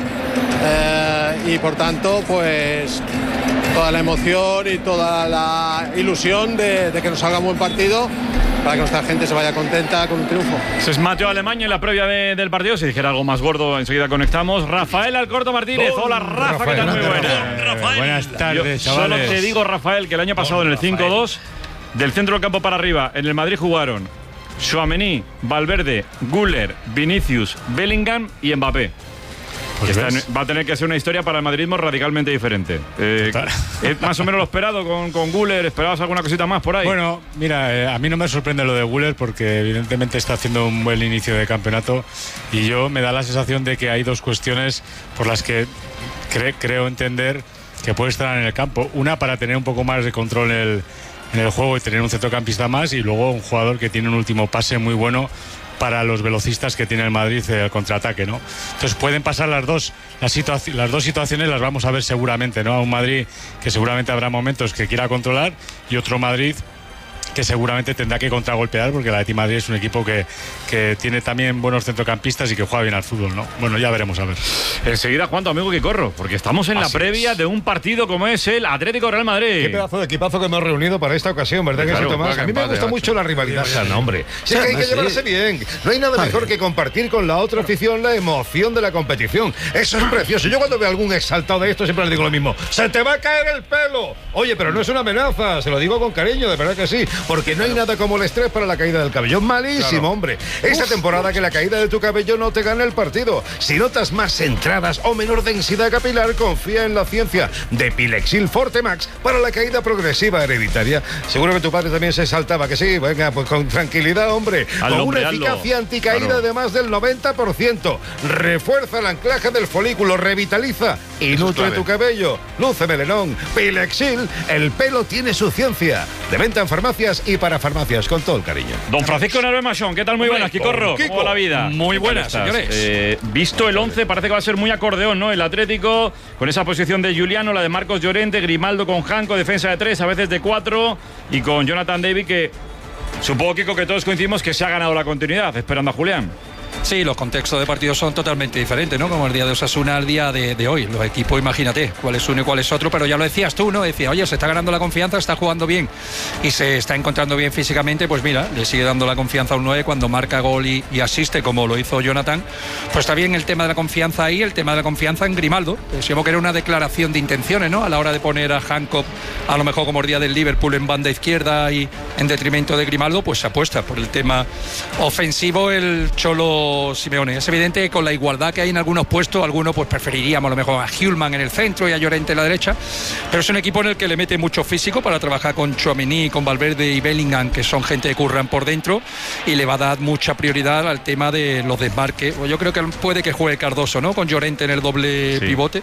eh, y por tanto, pues toda la emoción y toda la ilusión de, de que nos salga un buen partido, para que nuestra gente se vaya contenta con un triunfo. Ese es Mateo Alemán en la previa de, del partido. Si dijera algo más gordo, enseguida conectamos. Rafael Alcorto Martínez. Don Hola, Rafa, Rafael. ¿qué tal? Muy buena. Eh, buenas tardes, Yo chavales. solo te digo, Rafael, que el año pasado Don en el cinco dos, del centro del campo para arriba, en el Madrid jugaron Tchouaméni, Valverde, Güler, Vinicius, Bellingham y Mbappé. Pues Esta va a tener que ser una historia para el madridismo radicalmente diferente. Eh, ¿Es más o menos lo esperado con, con Güler? ¿Esperabas alguna cosita más por ahí? Bueno, mira, eh, a mí no me sorprende lo de Güler porque evidentemente está haciendo un buen inicio de campeonato y yo me da la sensación de que hay dos cuestiones por las que cre creo entender que puede estar en el campo. Una, para tener un poco más de control en el, en el juego y tener un centrocampista más, y luego un jugador que tiene un último pase muy bueno para los velocistas que tiene el Madrid, el contraataque, ¿no? Entonces pueden pasar las dos, las, las dos situaciones las vamos a ver seguramente, ¿no? A un Madrid que seguramente habrá momentos que quiera controlar y otro Madrid que seguramente tendrá que contragolpear porque el Atleti Madrid es un equipo que, que tiene también buenos centrocampistas y que juega bien al fútbol, ¿no? Bueno, ya veremos a ver. Enseguida, Juan, tu amigo que corro, porque estamos en Así la previa es. de un partido como es el Atlético Real Madrid. Qué pedazo de equipazo que hemos reunido para esta ocasión, ¿verdad que sí, Tomás? A mí me gusta mucho la rivalidad. No, hombre. Si es que hay que llevarse bien. No hay nada mejor que compartir con la otra afición la emoción de la competición. Eso es precioso. Yo cuando veo algún exaltado de esto siempre les digo lo mismo. ¡Se te va a caer el pelo! Oye, pero no es una amenaza. Se lo digo con cariño, de verdad que sí. Porque no hay nada como el estrés para la caída del cabello. Malísimo, claro. Hombre. Esta Uf. temporada que la caída de tu cabello no te gane el partido. Si notas más entradas o menor densidad capilar, confía en la ciencia de Pilexil Forte Max para la caída progresiva hereditaria. Seguro que tu padre también se saltaba, que sí. Venga, pues con tranquilidad, hombre. Hazlo, con hombre, una eficacia hazlo. anticaída claro. de más del noventa por ciento. Refuerza el anclaje del folículo, revitaliza y Eso nutre tu cabello. Luce melenón. Pilexil, el pelo tiene su ciencia. De venta en farmacias y para farmacias, con todo el cariño. Don Francisco Nerve Machón, ¿qué tal? Muy buenas, Quicorro. ¿Cómo va la vida? Muy buenas, señores. Eh, visto el once, parece que va a ser muy acordeón, ¿no? El Atlético, con esa posición de Juliano, la de Marcos Llorente, Grimaldo con Janco, defensa de tres, a veces de cuatro, y con Jonathan David, que supongo, Kiko, que todos coincidimos que se ha ganado la continuidad, esperando a Julián. Sí, los contextos de partido son totalmente diferentes, ¿no? Como el día de Osasuna al día de, de hoy. Los equipos, imagínate, cuál es uno y cuál es otro, pero ya lo decías tú, ¿no? Decía, oye, se está ganando la confianza, está jugando bien y se está encontrando bien físicamente, pues mira, le sigue dando la confianza a un nueve cuando marca gol y, y asiste, como lo hizo Jonathan. Pues está bien el tema de la confianza ahí, el tema de la confianza en Grimaldo. Decíamos que era una declaración de intenciones, ¿no? A la hora de poner a Hancock, a lo mejor como el día del Liverpool, en banda izquierda y en detrimento de Grimaldo, pues se apuesta por el tema ofensivo el Cholo Simeone. Es evidente que con la igualdad que hay en algunos puestos, algunos pues preferiríamos a lo mejor a Hjulman en el centro y a Llorente en la derecha, pero es un equipo en el que le mete mucho físico para trabajar con Tchouaméni, con Valverde y Bellingham, que son gente que curran por dentro, y le va a dar mucha prioridad al tema de los desmarques. Yo creo que puede que juegue Cardoso, ¿no?, con Llorente en el doble sí. pivote,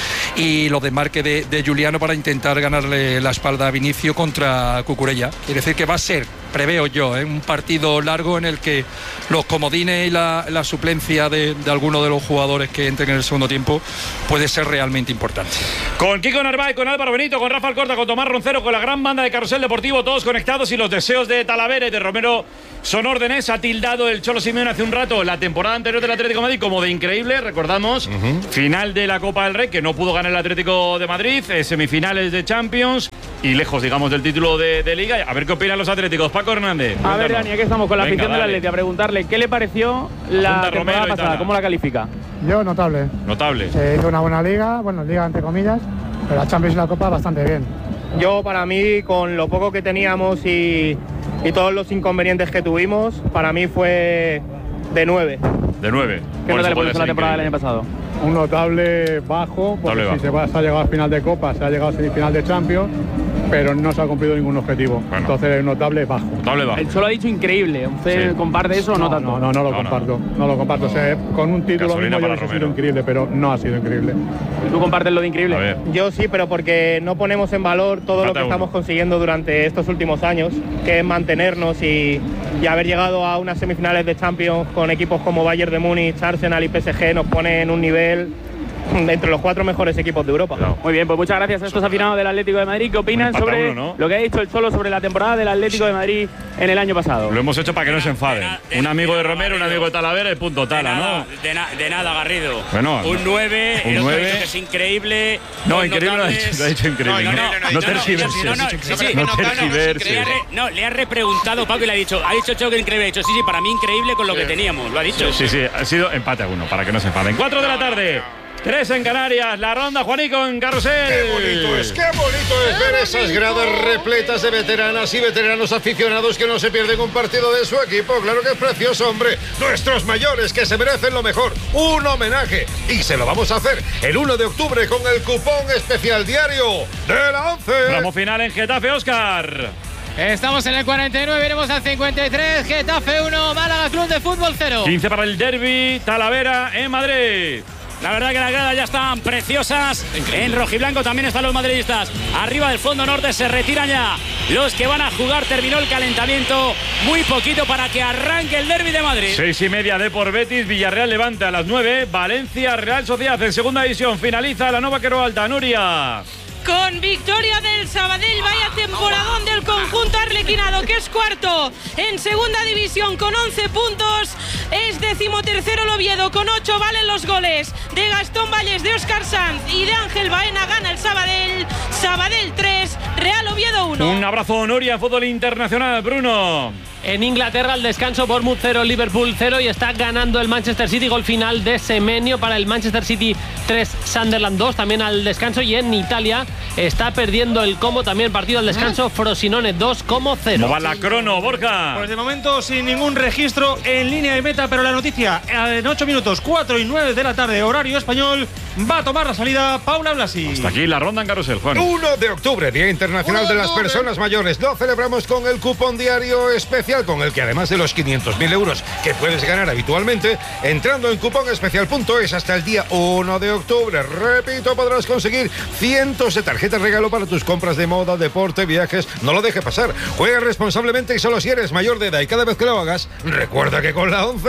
y los desmarques de, de Juliano para intentar ganarle la espalda a Vinicio contra Cucurella. Quiere decir que va a ser, preveo yo, ¿eh?, un partido largo en el que los comodines y la, la suplencia de, de algunos de los jugadores que entren en el segundo tiempo puede ser realmente importante. Con Kiko Narváez, con Álvaro Benito, con Rafa Alcorta, con Tomás Roncero, con la gran banda de Carrusel Deportivo, todos conectados, y los deseos de Talavera y de Romero son órdenes. Ha tildado el Cholo Simeone hace un rato la temporada anterior del Atlético de Madrid como de increíble. Recordamos, uh-huh. final de la Copa del Rey, que no pudo ganar el Atlético de Madrid, eh, semifinales de Champions y lejos, digamos, del título de, de Liga. A ver qué opinan los atléticos. Paco Hernández. A ver, Dani, aquí estamos con la afición del Atlético, a preguntarle qué le pareció la, la temporada pasada, cómo la califica. Yo, notable. Notable. Se hizo una buena liga, bueno, liga entre comillas, pero la Champions y la Copa bastante bien. Yo, para mí, con lo poco que teníamos y, y todos los inconvenientes que tuvimos, para mí fue de nueve. De nueve. ¿Qué nota le pones a la temporada del año pasado? Un notable bajo, porque notable si bajo. Se, va, se ha llegado a final de Copa, se ha llegado a semifinal de Champions, pero no se ha cumplido ningún objetivo. Bueno. Entonces, notable bajo. Notable bajo. El Cholo ha dicho increíble. ¿Usted sí. comparte eso o no, no tanto? No, no, no lo no, comparto. No, no lo comparto. No. O sea, con un título mismo yo ha sido increíble, pero no ha sido increíble. ¿Tú compartes lo de increíble? Yo sí, pero porque no ponemos en valor todo Mata lo que uno. estamos consiguiendo durante estos últimos años, que es mantenernos y, y haber llegado a unas semifinales de Champions con equipos como Bayern de Múnich, Arsenal y P S G, nos pone en un nivel entre los cuatro mejores equipos de Europa. Claro. Muy bien, pues muchas gracias a estos afinados del Atlético de Madrid. ¿Qué opinan sobre uno, ¿no? lo que ha dicho el Cholo sobre la temporada del Atlético de Madrid en el año pasado? Lo hemos hecho para que no se enfaden. Un amigo de Romero, un amigo de Talavera y punto tala, ¿no? De, na de nada, Garrido. Bueno, un nueve, un el otro nueve. Que es increíble. No, increíble no ha dicho, lo ha dicho increíble. No, no, no, no, no tergiverses. No, no, sí, sí, no tergiverses. No, le ha repreguntado Paco y le ha dicho, ha dicho Cholo que increíble. Ha dicho, sí, sí, para mí increíble con lo que teníamos. Lo ha dicho. Sí, sí, ha sido empate a uno, para que no se enfaden. Cuatro de la tarde. Tres en Canarias, la ronda Juanico en Carrusel. Qué bonito es, qué bonito es ver esas gradas repletas de veteranas y veteranos aficionados que no se pierden un partido de su equipo. Claro que es precioso, hombre. Nuestros mayores que se merecen lo mejor. Un homenaje. Y se lo vamos a hacer el uno de octubre con el cupón especial diario de la once. Tramo final en Getafe, Óscar. Estamos en el cuarenta y nueve, iremos al cincuenta y tres. Getafe uno, Málaga Club de Fútbol cero. quince para el derbi, Talavera en Madrid. La verdad que las gradas ya están preciosas. Increíble. En rojiblanco también están los madridistas. Arriba del fondo norte se retiran ya los que van a jugar. Terminó el calentamiento. Muy poquito para que arranque el derbi de Madrid. Seis y media de por Betis. Villarreal Levante a las nueve. Valencia Real Sociedad en segunda división. Finaliza la Nova Quero Alta. Nuria. Con victoria del Sabadell, vaya temporadón del conjunto arlequinado, que es cuarto en segunda división con once puntos, es decimotercero el Oviedo con ocho, valen los goles de Gastón Valles, de Óscar Sanz y de Ángel Baena. Gana el Sabadell, Sabadell tres, Real Oviedo uno. Un abrazo, Nuria, fútbol internacional, Bruno. En Inglaterra al descanso, Bournemouth cero, Liverpool cero, y está ganando el Manchester City. Gol final de Semenyo para el Manchester City tres, Sunderland dos, también al descanso. Y en Italia está perdiendo el Como, también partido al descanso, Frosinone dos, Como cero. ¿Cómo va la crono, Borja? Pues de momento sin ningún registro en línea de meta, pero la noticia en ocho minutos, cuatro y nueve de la tarde, horario español, va a tomar la salida Paula Blasi. Hasta aquí la ronda en Carrusel, Juan. uno de octubre, Día Internacional de las Personas Mayores. Lo celebramos con el cupón diario especial, con el que además de los quinientos mil euros que puedes ganar habitualmente, entrando en cuponespecial punto es hasta el día uno de octubre, repito, podrás conseguir cientos de tarjetas regalo para tus compras de moda, deporte, viajes. No lo dejes pasar. Juega responsablemente y solo si eres mayor de edad, y cada vez que lo hagas, recuerda que con la once...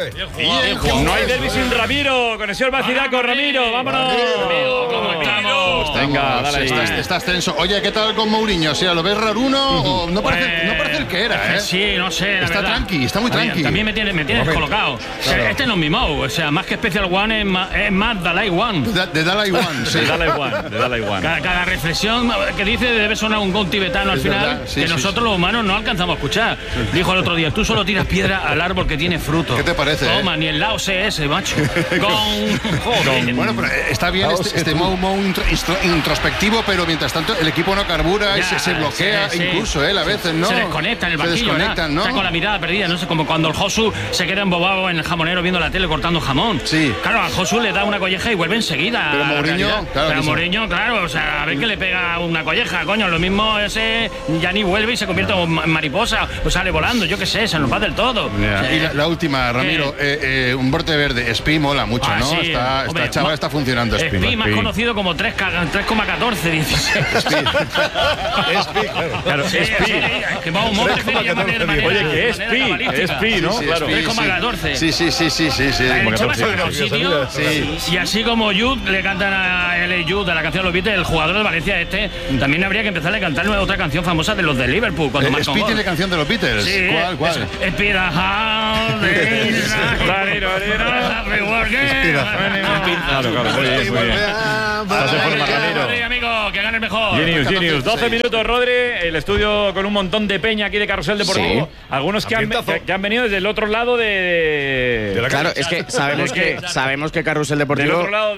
Bien jugado, no hay derbi sin Ramiro. Conexión Bacidad con Ramiro. Vámonos. Ramiro, ¿cómo estamos? Venga, dale ahí. Estás, estás tenso. Oye, ¿qué tal con Mourinho? O sea, ¿lo ves raruno o no parece, pues, no parece el que era, eh? Sí, no sé, la Está verdad. tranqui, está muy tranqui. También me tienes me tiene descolocado. Claro. Este no es mi Mou, o sea, más que Special One es más, es más Dalai One. De, de Dalai One, sí. De Dalai One, de Dalai One. Cada, cada reflexión que dice debe sonar un gong tibetano al es final, verdad, sí, que sí, nosotros sí. los humanos no alcanzamos a escuchar. Dijo el otro día, tú solo tiras piedra al árbol que tiene fruto. ¿Qué te parece? Toma, eh? ni el Lao C S, macho. Con... Joder. Bueno, pero pero está bien este, este modo, modo introspectivo, pero mientras tanto el equipo no carbura y se, se bloquea, sí, sí. incluso él a veces, ¿no? Se desconecta en el banquillo, se desconectan, ¿no? Está con la mirada perdida, no sé, como cuando el Josu se queda embobado en el jamonero viendo la tele cortando jamón. Sí. Claro, a Josu le da una colleja y vuelve enseguida. Pero Mourinho, claro. Pero Mourinho, claro, o sea, a ver que le pega una colleja, coño, lo mismo ese ya ni vuelve y se convierte en mariposa, o sale volando, yo qué sé, se nos va del todo. Yeah. O sea, y la, la última, Ramiro, eh, eh, un brote verde, Espi mola mucho, ah, ¿no? Sí. Está, Hombre, esta chava está funcionando, Espi. Espi más conocido como tres coma catorce dieciséis. Espi. Espi, claro. Espi. Oye, que Espi, Espi, ¿no? Claro. tres coma catorce. Sí, sí, sí, sí, sí, sí. Y así como Jude le cantan a L. Jude de la canción Los Beatles, el jugador de Valencia este, también habría que empezar a cantar otra canción famosa de los de Liverpool. Cuando eh, Espi tiene canción de los Beatles. Sí, ¿Cuál, cuál? Espi the house. Claro, claro, muy bien, muy bien. Estás en forma, Ramiro. Amigo, que gane el mejor. Genius, Genius. doce minutos, Rodri. El estudio con un montón de peña aquí de Carrusel Deportivo. Sí. Algunos que han, que, que han venido desde el otro lado de. de, de la claro, es que sabemos que sabemos que Carrusel Deportivo.